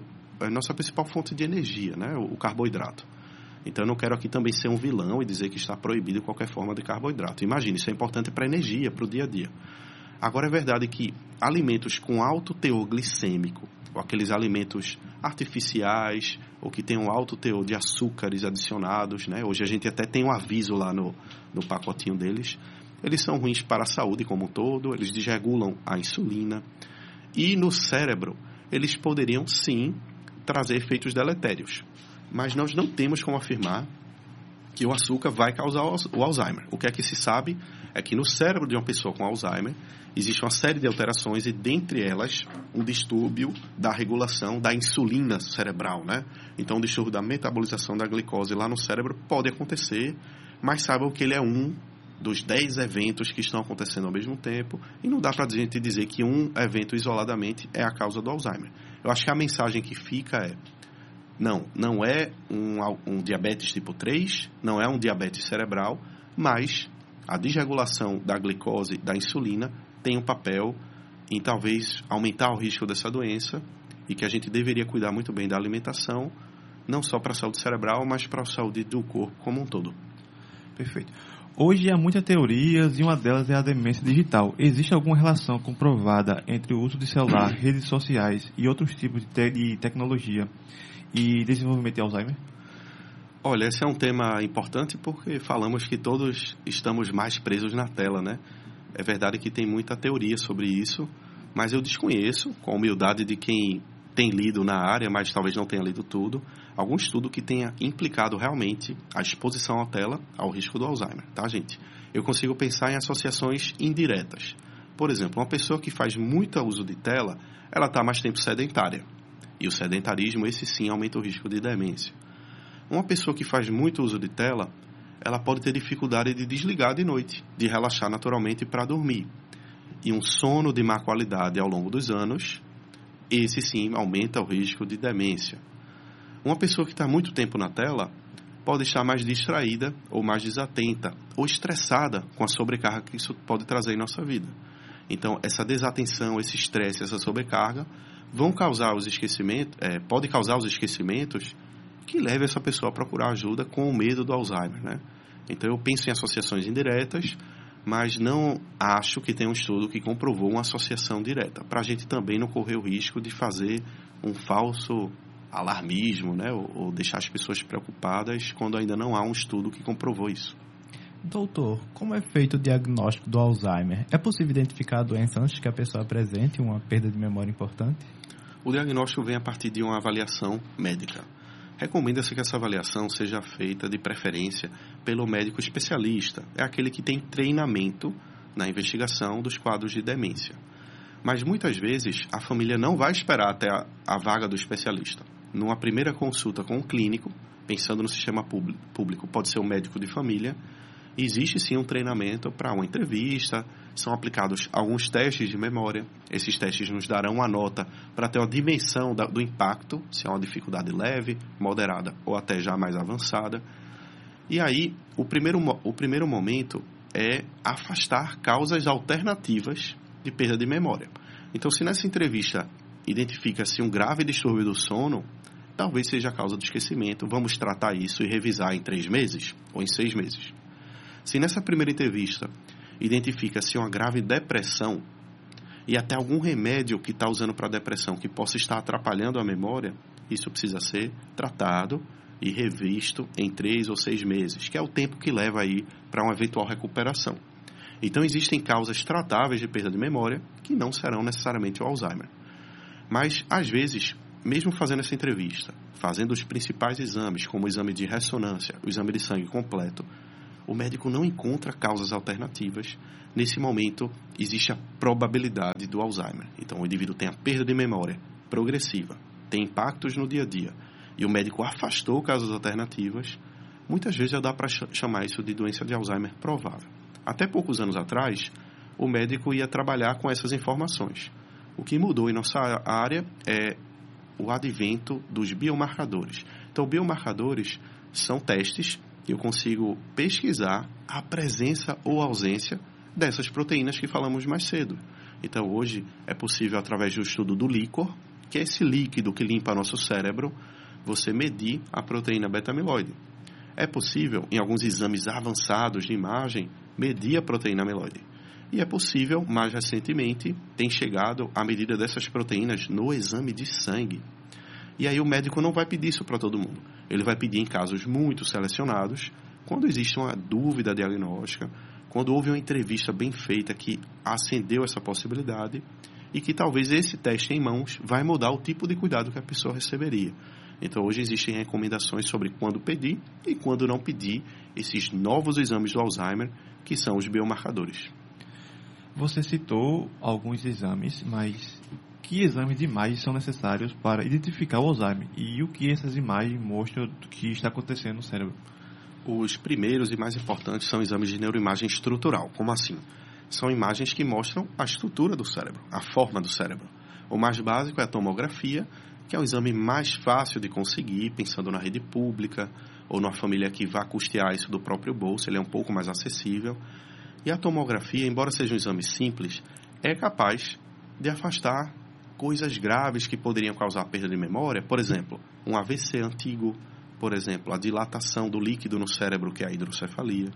fonte de energia, né? O carboidrato. Então, eu não quero aqui também ser um vilão e dizer que está proibido qualquer forma de carboidrato. Imagine, isso é importante para a energia, para o dia a dia. Agora, é verdade que alimentos com alto teor glicêmico, ou aqueles alimentos artificiais, ou que têm um alto teor de açúcares adicionados, né? Hoje a gente até tem um aviso lá no pacotinho deles. Eles são ruins para a saúde como um todo, eles desregulam a insulina. E no cérebro, eles poderiam, sim, trazer efeitos deletérios. Mas nós não temos como afirmar que o açúcar vai causar o Alzheimer. O que é que se sabe é que no cérebro de uma pessoa com Alzheimer existe uma série de alterações e, dentre elas, um distúrbio da regulação da insulina cerebral, né? Então, o distúrbio da metabolização da glicose lá no cérebro pode acontecer, mas saibam que ele é um dos 10 eventos que estão acontecendo ao mesmo tempo e não dá para a gente dizer que um evento isoladamente é a causa do Alzheimer. Eu acho que a mensagem que fica é: não é um diabetes tipo 3, não é um diabetes cerebral, mas a desregulação da glicose, da insulina, tem um papel em talvez aumentar o risco dessa doença e que a gente deveria cuidar muito bem da alimentação, não só para a saúde cerebral, mas para a saúde do corpo como um todo. Perfeito. Hoje há muitas teorias e uma delas é a demência digital. Existe alguma relação comprovada entre o uso de celular, redes sociais e outros tipos de tecnologia e desenvolvimento de Alzheimer? Olha, esse é um tema importante porque falamos que todos estamos mais presos na tela, né? É verdade que tem muita teoria sobre isso, mas eu desconheço, com a humildade de quem tem lido na área, mas talvez não tenha lido tudo, algum estudo que tenha implicado realmente a exposição à tela ao risco do Alzheimer, tá, gente? Eu consigo pensar em associações indiretas. Por exemplo, uma pessoa que faz muito uso de tela, ela está mais tempo sedentária. E o sedentarismo, esse sim, aumenta o risco de demência. Uma pessoa que faz muito uso de tela, ela pode ter dificuldade de desligar de noite, de relaxar naturalmente para dormir. E um sono de má qualidade ao longo dos anos, esse sim aumenta o risco de demência. Uma pessoa que está muito tempo na tela pode estar mais distraída ou mais desatenta ou estressada com a sobrecarga que isso pode trazer em nossa vida. Então, essa desatenção, esse estresse, essa sobrecarga vão causar os esquecimentos, pode causar os esquecimentos que leve essa pessoa a procurar ajuda com o medo do Alzheimer, né? Então, eu penso em associações indiretas, mas não acho que tem um estudo que comprovou uma associação direta, para a gente também não correr o risco de fazer um falso alarmismo, né? Ou deixar as pessoas preocupadas quando ainda não há um estudo que comprovou isso. Doutor, como é feito o diagnóstico do Alzheimer? É possível identificar a doença antes que a pessoa apresente uma perda de memória importante? O diagnóstico vem a partir de uma avaliação médica. Recomenda-se que essa avaliação seja feita, de preferência, pelo médico especialista. É aquele que tem treinamento na investigação dos quadros de demência. Mas, muitas vezes, a família não vai esperar até a vaga do especialista. Numa primeira consulta com o clínico, pensando no sistema público, pode ser um médico de família, existe sim um treinamento para uma entrevista, são aplicados alguns testes de memória. Esses testes nos darão uma nota para ter uma dimensão do impacto, se é uma dificuldade leve, moderada ou até já mais avançada. E aí, o primeiro momento é afastar causas alternativas de perda de memória. Então, se nessa entrevista identifica-se um grave distúrbio do sono, talvez seja a causa do esquecimento. Vamos tratar isso e revisar em 3 meses ou em 6 meses. Se nessa primeira entrevista identifica-se uma grave depressão e até algum remédio que está usando para a depressão que possa estar atrapalhando a memória, isso precisa ser tratado e revisto em 3 ou 6 meses, que é o tempo que leva aí para uma eventual recuperação. Então, existem causas tratáveis de perda de memória que não serão necessariamente o Alzheimer. Mas, às vezes, mesmo fazendo essa entrevista, fazendo os principais exames, como o exame de ressonância, o exame de sangue completo, o médico não encontra causas alternativas. Nesse momento, existe a probabilidade do Alzheimer. Então, o indivíduo tem a perda de memória progressiva, tem impactos no dia a dia, e o médico afastou causas alternativas. Muitas vezes já dá para chamar isso de doença de Alzheimer provável. Até poucos anos atrás, o médico ia trabalhar com essas informações. O que mudou em nossa área é o advento dos biomarcadores. Então, biomarcadores são testes que eu consigo pesquisar a presença ou ausência dessas proteínas que falamos mais cedo. Então, hoje é possível, através do estudo do líquor, que é esse líquido que limpa nosso cérebro, você medir a proteína beta-amiloide. É possível, em alguns exames avançados de imagem, medir a proteína amiloide. E é possível, mais recentemente, tem chegado a medida dessas proteínas no exame de sangue. E aí o médico não vai pedir isso para todo mundo. Ele vai pedir em casos muito selecionados, quando existe uma dúvida diagnóstica, quando houve uma entrevista bem feita que acendeu essa possibilidade e que talvez esse teste em mãos vai mudar o tipo de cuidado que a pessoa receberia. Então, hoje existem recomendações sobre quando pedir e quando não pedir esses novos exames do Alzheimer, que são os biomarcadores. Você citou alguns exames, mas que exames de imagem são necessários para identificar o Alzheimer? E o que essas imagens mostram do que está acontecendo no cérebro? Os primeiros e mais importantes são exames de neuroimagem estrutural. Como assim? São imagens que mostram a estrutura do cérebro, a forma do cérebro. O mais básico é a tomografia, que é um exame mais fácil de conseguir, pensando na rede pública ou numa família que vá custear isso do próprio bolso, ele é um pouco mais acessível. E a tomografia, embora seja um exame simples, é capaz de afastar coisas graves que poderiam causar perda de memória, por exemplo, um AVC antigo, por exemplo, a dilatação do líquido no cérebro, que é a hidrocefalia.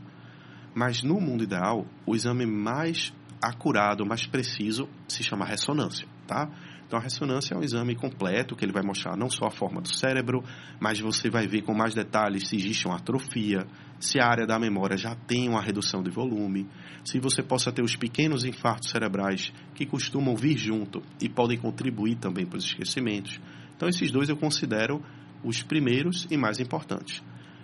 Mas no mundo ideal, o exame mais acurado, mais preciso, se chama ressonância, tá? Então, a ressonância é um exame completo, que ele vai mostrar não só a forma do cérebro, mas você vai ver com mais detalhes se existe uma atrofia, se a área da memória já tem uma redução de volume, se você possa ter os pequenos infartos cerebrais que costumam vir junto e podem contribuir também para os esquecimentos. Então, esses dois eu considero os primeiros e mais importantes.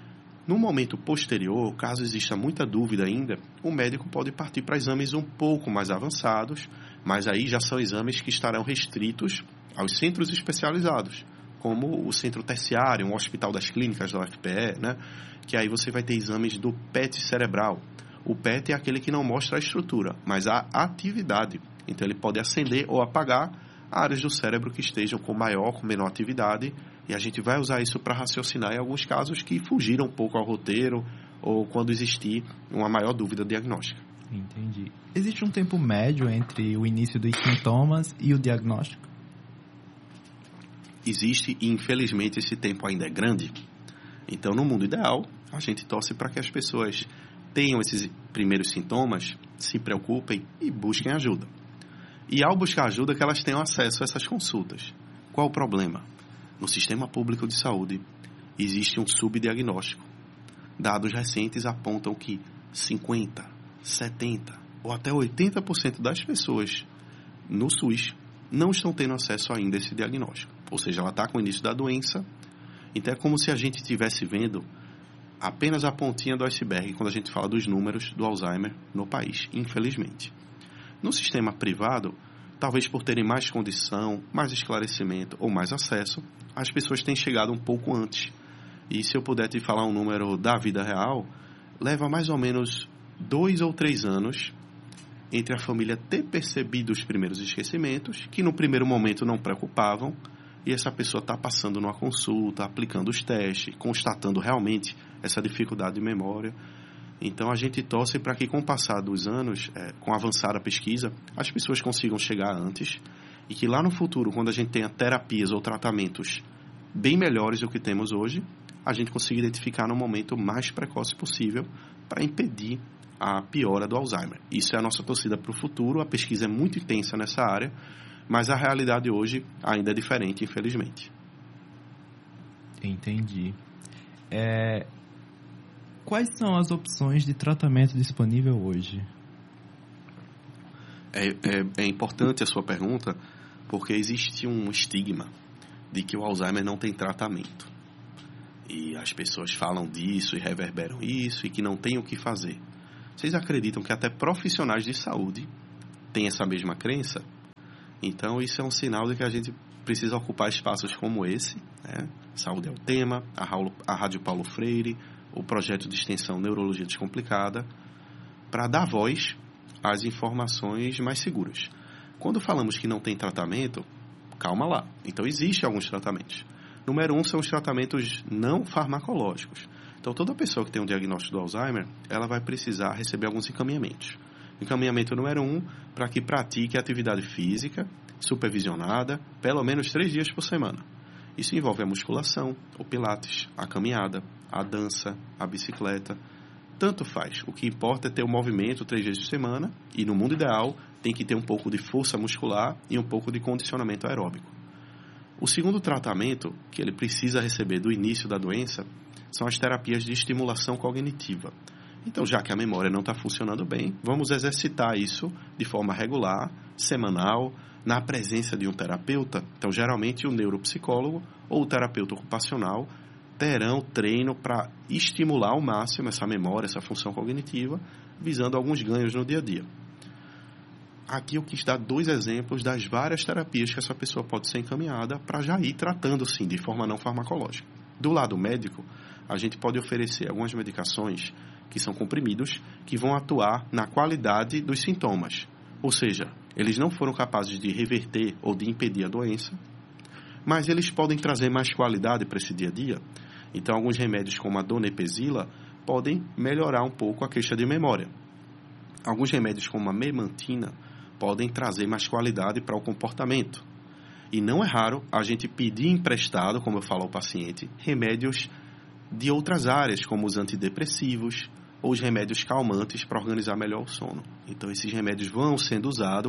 No momento posterior, caso exista muita dúvida ainda, o médico pode partir para exames um pouco mais avançados, mas aí já são exames que estarão restritos aos centros especializados, como o centro terciário, um hospital das clínicas da UFPE, né? Que aí você vai ter exames do PET cerebral. O PET é aquele que não mostra a estrutura, mas a atividade. Então ele pode acender ou apagar áreas do cérebro que estejam com maior ou com menor atividade, e a gente vai usar isso para raciocinar em alguns casos que fugiram um pouco ao roteiro ou quando existir uma maior dúvida diagnóstica. Entendi. Existe um tempo médio entre o início dos sintomas e o diagnóstico? Existe, e infelizmente esse tempo ainda é grande. Então, no mundo ideal, a gente torce para que as pessoas tenham esses primeiros sintomas, se preocupem e busquem ajuda. E ao buscar ajuda, que elas tenham acesso a essas consultas. Qual o problema? No sistema público de saúde, existe um subdiagnóstico. Dados recentes apontam que 50%, 70% ou até 80% das pessoas no SUS não estão tendo acesso ainda a esse diagnóstico. Ou seja, ela está com o início da doença. Então é como se a gente estivesse vendo apenas a pontinha do iceberg quando a gente fala dos números do Alzheimer no país, infelizmente. No sistema privado, talvez por terem mais condição, mais esclarecimento ou mais acesso, as pessoas têm chegado um pouco antes. E se eu puder te falar um número da vida real, leva mais ou menos 2 ou 3 anos entre a família ter percebido os primeiros esquecimentos, que no primeiro momento não preocupavam, e essa pessoa está passando numa consulta, aplicando os testes, constatando realmente essa dificuldade de memória. Então, a gente torce para que, com o passar dos anos, com a avançada pesquisa, as pessoas consigam chegar antes e que lá no futuro, quando a gente tenha terapias ou tratamentos bem melhores do que temos hoje, a gente consiga identificar no momento mais precoce possível para impedir a piora do Alzheimer. Isso é a nossa torcida para o futuro. A pesquisa é muito intensa nessa área, mas a realidade hoje ainda é diferente, infelizmente. Entendi. Quais são as opções de tratamento disponível hoje? É importante a sua pergunta, porque existe um estigma de que o Alzheimer não tem tratamento. E as pessoas falam disso e reverberam isso e que não tem o que fazer. Vocês acreditam que até profissionais de saúde têm essa mesma crença? Então, isso é um sinal de que a gente precisa ocupar espaços como esse, né? Saúde é o tema, a Rádio Paulo Freire, o projeto de extensão Neurologia Descomplicada, para dar voz às informações mais seguras. Quando falamos que não tem tratamento, calma lá. Então, existem alguns tratamentos. Número 1 são os tratamentos não farmacológicos. Então, toda pessoa que tem um diagnóstico do Alzheimer, ela vai precisar receber alguns encaminhamentos. Encaminhamento número 1, para que pratique atividade física supervisionada, pelo menos 3 dias por semana. Isso envolve a musculação, o pilates, a caminhada, a dança, a bicicleta. Tanto faz. O que importa é ter o movimento 3 vezes por semana e, no mundo ideal, tem que ter um pouco de força muscular e um pouco de condicionamento aeróbico. O segundo tratamento que ele precisa receber do início da doença são as terapias de estimulação cognitiva. Então, já que a memória não está funcionando bem, vamos exercitar isso de forma regular, semanal, na presença de um terapeuta. Então, geralmente, o neuropsicólogo ou o terapeuta ocupacional terão treino para estimular ao máximo essa memória, essa função cognitiva, visando alguns ganhos no dia a dia. Aqui eu quis dar 2 exemplos das várias terapias que essa pessoa pode ser encaminhada para já ir tratando, sim, de forma não farmacológica. Do lado médico, a gente pode oferecer algumas medicações que são comprimidos, que vão atuar na qualidade dos sintomas. Ou seja, eles não foram capazes de reverter ou de impedir a doença, mas eles podem trazer mais qualidade para esse dia a dia. Então, alguns remédios como a donepezila podem melhorar um pouco a queixa de memória. Alguns remédios como a memantina podem trazer mais qualidade para o comportamento. E não é raro a gente pedir emprestado, como eu falo ao paciente, remédios de outras áreas, como os antidepressivos ou os remédios calmantes para organizar melhor o sono. Então, esses remédios vão sendo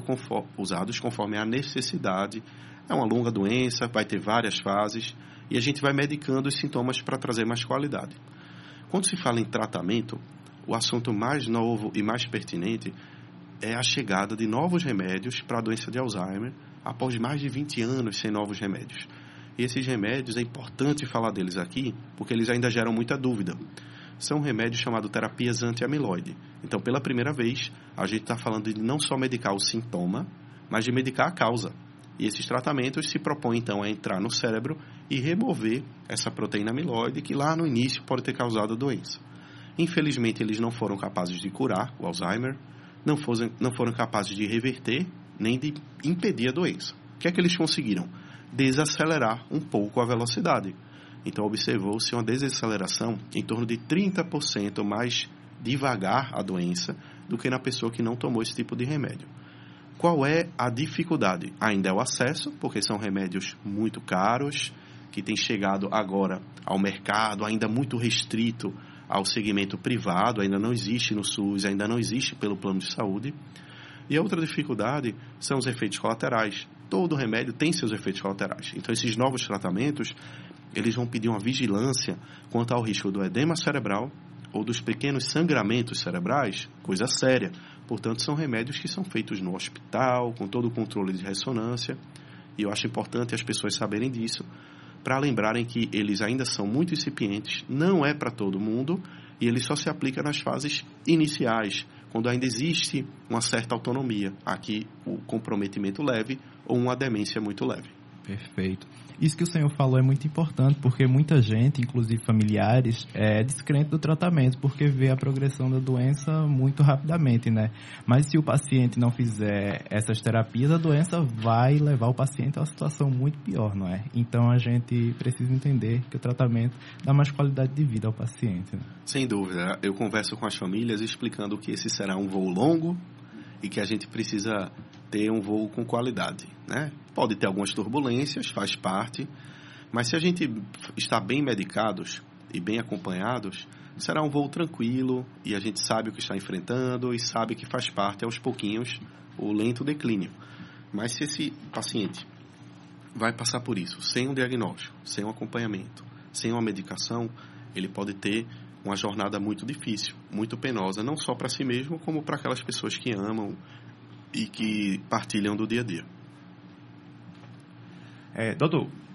usados conforme a necessidade. É uma longa doença, vai ter várias fases, e a gente vai medicando os sintomas para trazer mais qualidade. Quando se fala em tratamento, o assunto mais novo e mais pertinente é a chegada de novos remédios para a doença de Alzheimer, após mais de 20 anos sem novos remédios. E esses remédios, é importante falar deles aqui, porque eles ainda geram muita dúvida. São remédios chamados terapias anti-amiloide. Então, pela primeira vez, a gente está falando de não só medicar o sintoma, mas de medicar a causa. E esses tratamentos se propõem, então, a entrar no cérebro e remover essa proteína amiloide que lá no início pode ter causado a doença. Infelizmente, eles não foram capazes de curar o Alzheimer, não foram capazes de reverter, nem de impedir a doença. O que é que eles conseguiram? Desacelerar um pouco a velocidade. Então, observou-se uma desaceleração em torno de 30% mais devagar a doença do que na pessoa que não tomou esse tipo de remédio. Qual é a dificuldade? Ainda é o acesso, porque são remédios muito caros, que têm chegado agora ao mercado, ainda muito restrito ao segmento privado, ainda não existe no SUS, ainda não existe pelo plano de saúde. E a outra dificuldade são os efeitos colaterais. Todo remédio tem seus efeitos colaterais. Então, esses novos tratamentos, eles vão pedir uma vigilância quanto ao risco do edema cerebral ou dos pequenos sangramentos cerebrais, coisa séria. Portanto, são remédios que são feitos no hospital, com todo o controle de ressonância. E eu acho importante as pessoas saberem disso, para lembrarem que eles ainda são muito incipientes, não é para todo mundo, e ele só se aplica nas fases iniciais, quando ainda existe uma certa autonomia, aqui o comprometimento leve ou uma demência muito leve. Perfeito. Isso que o senhor falou é muito importante, porque muita gente, inclusive familiares, é descrente do tratamento, porque vê a progressão da doença muito rapidamente, né? Mas se o paciente não fizer essas terapias, a doença vai levar o paciente a uma situação muito pior, não é? Então, a gente precisa entender que o tratamento dá mais qualidade de vida ao paciente, né? Sem dúvida. Eu converso com as famílias explicando que esse será um voo longo e que a gente precisa ter um voo com qualidade, né? Pode ter algumas turbulências, faz parte, mas se a gente está bem medicados e bem acompanhados, será um voo tranquilo e a gente sabe o que está enfrentando e sabe que faz parte, aos pouquinhos, o lento declínio. Mas se esse paciente vai passar por isso, sem um diagnóstico, sem um acompanhamento, sem uma medicação, ele pode ter uma jornada muito difícil, muito penosa, não só para si mesmo, como para aquelas pessoas que amam e que partilham do dia a dia. Doutor,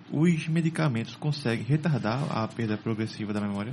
Os medicamentos conseguem retardar a perda progressiva da memória?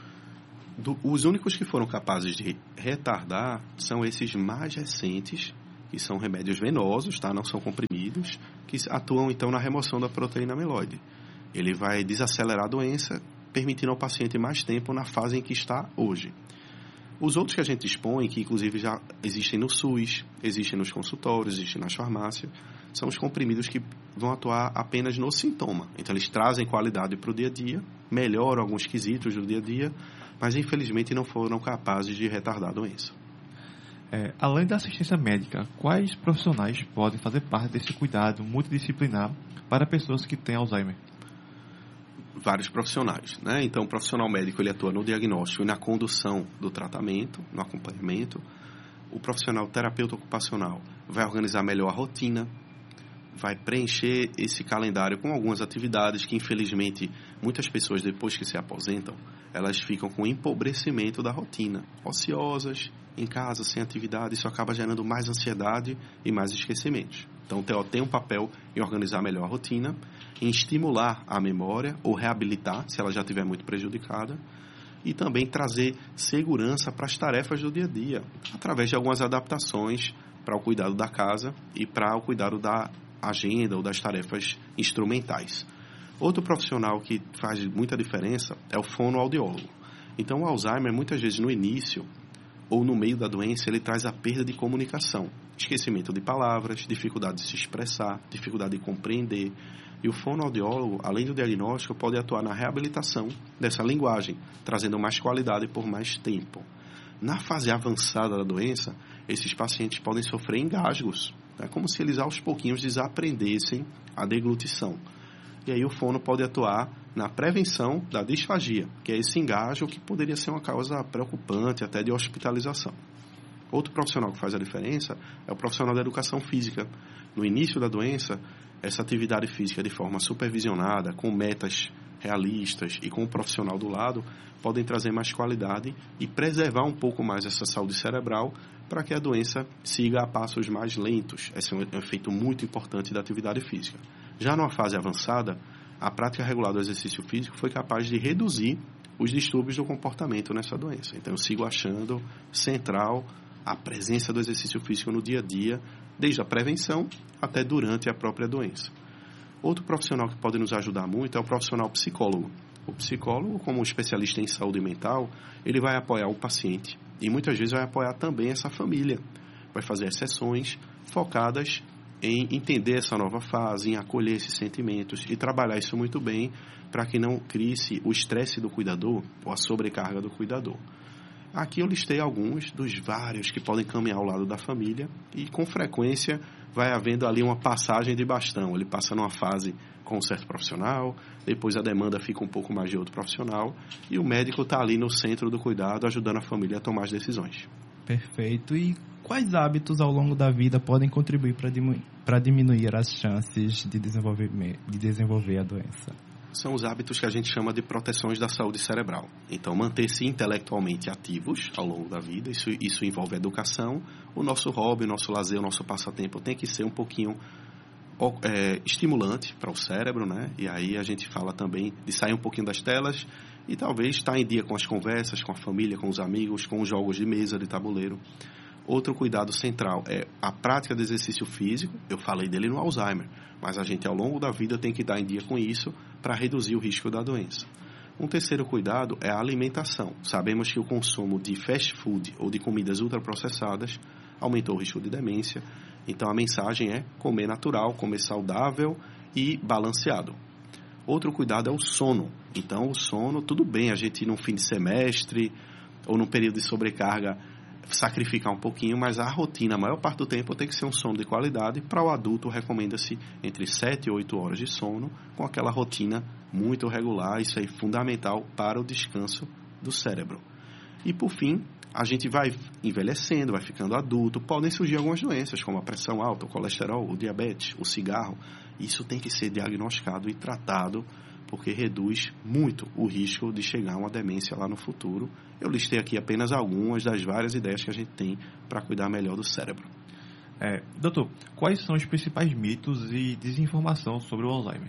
Os únicos que foram capazes de retardar são esses mais recentes, que são remédios venosos, tá? Não são comprimidos, que atuam então na remoção da proteína amiloide. Ele vai desacelerar a doença, permitindo ao paciente mais tempo na fase em que está hoje. Os outros que a gente dispõe, que inclusive já existem no SUS, existem nos consultórios, existem nas farmácias, são os comprimidos que vão atuar apenas no sintoma. Então eles trazem qualidade para o dia a dia, melhoram alguns quesitos do dia a dia, mas infelizmente não foram capazes de retardar a doença. Além da assistência médica, quais profissionais podem fazer parte desse cuidado multidisciplinar para pessoas que têm Alzheimer? Vários profissionais, né? Então, o profissional médico ele atua no diagnóstico e na condução do tratamento, no acompanhamento. O profissional terapeuta ocupacional vai organizar melhor a rotina, vai preencher esse calendário com algumas atividades que, infelizmente, muitas pessoas, depois que se aposentam, elas ficam com empobrecimento da rotina, ociosas, em casa, sem atividade. Isso acaba gerando mais ansiedade e mais esquecimentos. Então, o TO tem um papel em organizar melhor a rotina, em estimular a memória ou reabilitar, se ela já estiver muito prejudicada, e também trazer segurança para as tarefas do dia a dia, através de algumas adaptações para o cuidado da casa e para o cuidado da agenda ou das tarefas instrumentais. Outro profissional que faz muita diferença é o fonoaudiólogo. Então, o Alzheimer, muitas vezes no início ou no meio da doença, ele traz a perda de comunicação, esquecimento de palavras, dificuldade de se expressar, dificuldade de compreender. E o fonoaudiólogo, além do diagnóstico, pode atuar na reabilitação dessa linguagem, trazendo mais qualidade por mais tempo. Na fase avançada da doença, esses pacientes podem sofrer engasgos, como se eles aos pouquinhos desaprendessem a deglutição. E aí o fono pode atuar na prevenção da disfagia, que é esse engasgo que poderia ser uma causa preocupante até de hospitalização. Outro profissional que faz a diferença é o profissional da educação física. No início da doença, essa atividade física de forma supervisionada, com metas realistas e com o profissional do lado, podem trazer mais qualidade e preservar um pouco mais essa saúde cerebral para que a doença siga a passos mais lentos. Esse é um efeito muito importante da atividade física. Já numa fase avançada, a prática regular do exercício físico foi capaz de reduzir os distúrbios do comportamento nessa doença. Então, eu sigo achando central a presença do exercício físico no dia a dia, desde a prevenção até durante a própria doença. Outro profissional que pode nos ajudar muito é o profissional psicólogo. O psicólogo, como especialista em saúde mental, ele vai apoiar o paciente e muitas vezes vai apoiar também essa família. Vai fazer sessões focadas em entender essa nova fase, em acolher esses sentimentos e trabalhar isso muito bem para que não crie-se o estresse do cuidador ou a sobrecarga do cuidador. Aqui eu listei alguns dos vários que podem caminhar ao lado da família e com frequência vai havendo ali uma passagem de bastão. Ele passa numa fase com um certo profissional, depois a demanda fica um pouco mais de outro profissional e o médico está ali no centro do cuidado ajudando a família a tomar as decisões. Perfeito. E quais hábitos ao longo da vida podem contribuir para diminuir as chances de desenvolver a doença? São os hábitos que a gente chama de proteções da saúde cerebral. Então, manter-se intelectualmente ativos ao longo da vida, isso envolve educação. O nosso hobby, o nosso lazer, o nosso passatempo tem que ser um pouquinho estimulante para o cérebro, né? E aí a gente fala também de sair um pouquinho das telas e talvez estar em dia com as conversas, com a família, com os amigos, com os jogos de mesa, de tabuleiro. Outro cuidado central é a prática de exercício físico. Eu falei dele no Alzheimer, mas a gente ao longo da vida tem que estar em dia com isso para reduzir o risco da doença. Um terceiro cuidado é a alimentação. Sabemos que o consumo de fast food ou de comidas ultraprocessadas aumentou o risco de demência. Então a mensagem é comer natural, comer saudável e balanceado. Outro cuidado é o sono. Então o sono, tudo bem, a gente num fim de semestre ou num período de sobrecarga sacrificar um pouquinho, mas a rotina, a maior parte do tempo, tem que ser um sono de qualidade. Para o adulto, recomenda-se entre 7 e 8 horas de sono, com aquela rotina muito regular. Isso é fundamental para o descanso do cérebro. E, por fim, a gente vai envelhecendo, vai ficando adulto, podem surgir algumas doenças, como a pressão alta, o colesterol, o diabetes, o cigarro. Isso tem que ser diagnosticado e tratado, porque reduz muito o risco de chegar a uma demência lá no futuro. Eu listei aqui apenas algumas das várias ideias que a gente tem para cuidar melhor do cérebro. Doutor, quais são os principais mitos e desinformação sobre o Alzheimer?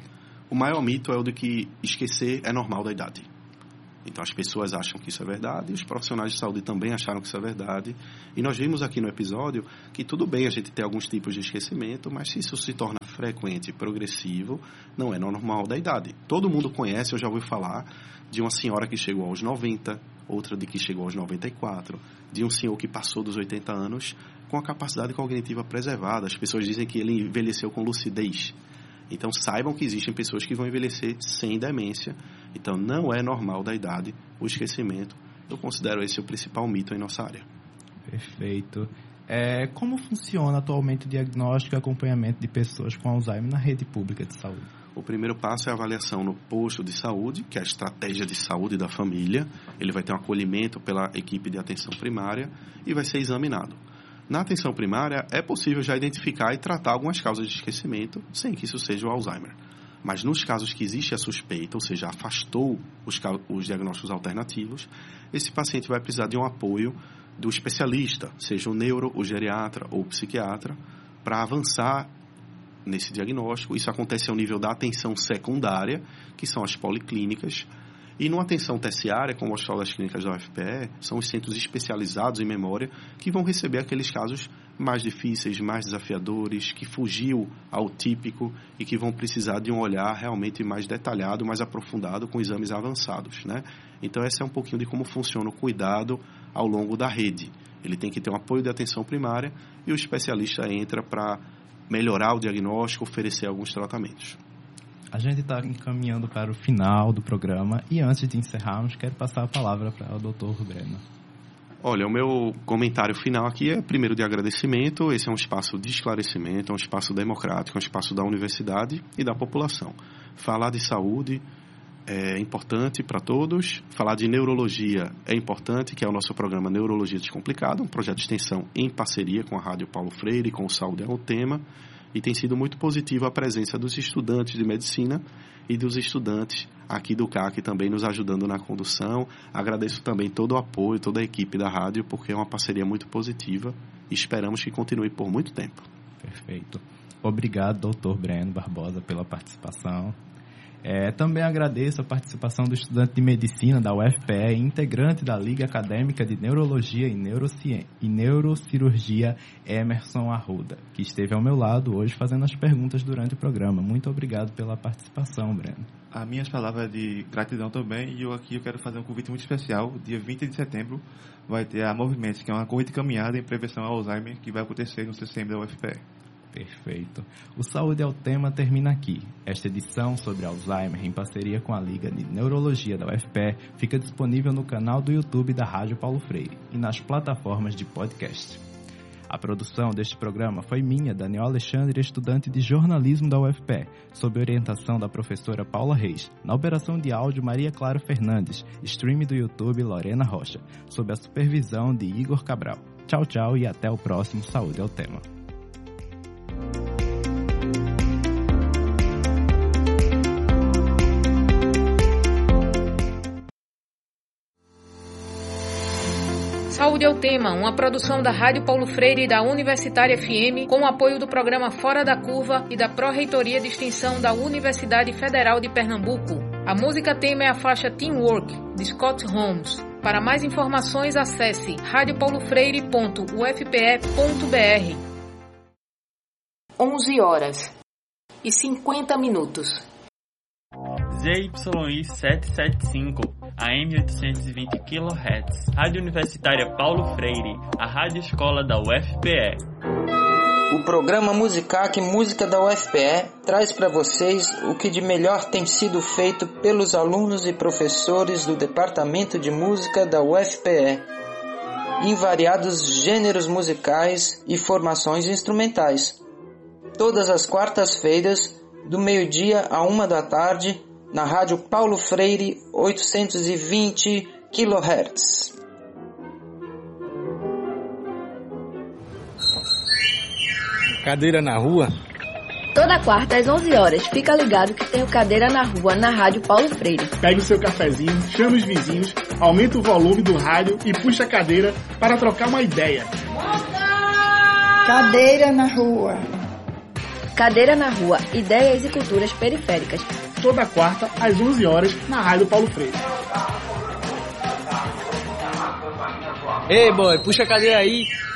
o maior mito é o de que esquecer é normal da idade. Então, as pessoas acham que isso é verdade, e os profissionais de saúde também acharam que isso é verdade. E nós vimos aqui no episódio que tudo bem a gente ter alguns tipos de esquecimento, mas se isso se torna frequente e progressivo, não é normal da idade. Todo mundo conhece, eu já ouvi falar, de uma senhora que chegou aos 90, outra de que chegou aos 94, de um senhor que passou dos 80 anos com a capacidade cognitiva preservada. As pessoas dizem que ele envelheceu com lucidez. Então, saibam que existem pessoas que vão envelhecer sem demência. Então, não é normal da idade o esquecimento. Eu considero esse o principal mito em nossa área. Perfeito. Como funciona atualmente o diagnóstico e acompanhamento de pessoas com Alzheimer na rede pública de saúde? O primeiro passo é a avaliação no posto de saúde, que é a estratégia de saúde da família. Ele vai ter um acolhimento pela equipe de atenção primária e vai ser examinado. Na atenção primária, é possível já identificar e tratar algumas causas de esquecimento, sem que isso seja o Alzheimer. Mas nos casos que existe a suspeita, ou seja, afastou os diagnósticos alternativos, esse paciente vai precisar de um apoio do especialista, seja o neuro, o geriatra ou o psiquiatra, para avançar nesse diagnóstico. Isso acontece ao nível da atenção secundária, que são as policlínicas. E numa atenção terciária, como o Hospital das Clínicas da UFPE, são os centros especializados em memória que vão receber aqueles casos mais difíceis, mais desafiadores, que fugiu ao típico e que vão precisar de um olhar realmente mais detalhado, mais aprofundado, com exames avançados, né? Então, esse é um pouquinho de como funciona o cuidado ao longo da rede. Ele tem que ter um apoio de atenção primária e o especialista entra para melhorar o diagnóstico, oferecer alguns tratamentos. A gente está encaminhando para o final do programa e antes de encerrarmos, quero passar a palavra para o Dr. Breno. Olha, o meu comentário final aqui é primeiro de agradecimento. Esse é um espaço de esclarecimento, é um espaço democrático, é um espaço da universidade e da população. Falar de saúde é importante para todos. Falar de neurologia é importante, que é o nosso programa Neurologia Descomplicada, um projeto de extensão em parceria com a Rádio Paulo Freire e com o Saúde é o Tema. E tem sido muito positiva a presença dos estudantes de medicina e dos estudantes aqui do CAC também nos ajudando na condução. Agradeço também todo o apoio, toda a equipe da rádio, porque é uma parceria muito positiva e esperamos que continue por muito tempo. Perfeito. Obrigado, Dr. Breno Barbosa, pela participação. Também agradeço a participação do estudante de medicina da UFPE, integrante da Liga Acadêmica de Neurologia e Neurocirurgia, Emerson Arruda, que esteve ao meu lado hoje fazendo as perguntas durante o programa. Muito obrigado pela participação, Breno. As minhas palavras de gratidão também, e eu quero fazer um convite muito especial. Dia 20 de setembro vai ter a Movimentos, que é uma corrida de caminhada em prevenção ao Alzheimer, que vai acontecer no CCM da UFPE. Perfeito. O Saúde é o Tema termina aqui. Esta edição sobre Alzheimer, em parceria com a Liga de Neurologia da UFPE, fica disponível no canal do YouTube da Rádio Paulo Freire e nas plataformas de podcast. A produção deste programa foi minha, Daniel Alexandre, estudante de jornalismo da UFPE, sob orientação da professora Paula Reis, na operação de áudio Maria Clara Fernandes, stream do YouTube Lorena Rocha, sob a supervisão de Igor Cabral. Tchau, tchau e até o próximo Saúde é o Tema. Saúde é o Tema, uma produção da Rádio Paulo Freire e da Universitária FM, com o apoio do programa Fora da Curva e da Pró-Reitoria de Extensão da Universidade Federal de Pernambuco. A música tema é a faixa Teamwork, de Scott Holmes. Para mais informações, acesse radiopaulofreire.ufpe.br. 11h50. ZYI 775, AM 820 kHz, Rádio Universitária Paulo Freire, a rádio escola da UFPE. O programa Musicac Música da UFPE traz para vocês o que de melhor tem sido feito pelos alunos e professores do Departamento de Música da UFPE, em variados gêneros musicais e formações instrumentais. Todas as quartas-feiras, do meio-dia a 13h, na Rádio Paulo Freire 820 kHz. Cadeira na Rua? Toda quarta às 11h, fica ligado que tem o Cadeira na Rua na Rádio Paulo Freire. Pegue o seu cafezinho, chame os vizinhos, aumenta o volume do rádio e puxa a cadeira para trocar uma ideia. Cadeira na Rua. Cadeira na Rua, ideias e culturas periféricas. toda quarta às 11 horas na Rádio Paulo Freire. Ei, boy, puxa a cadeira aí.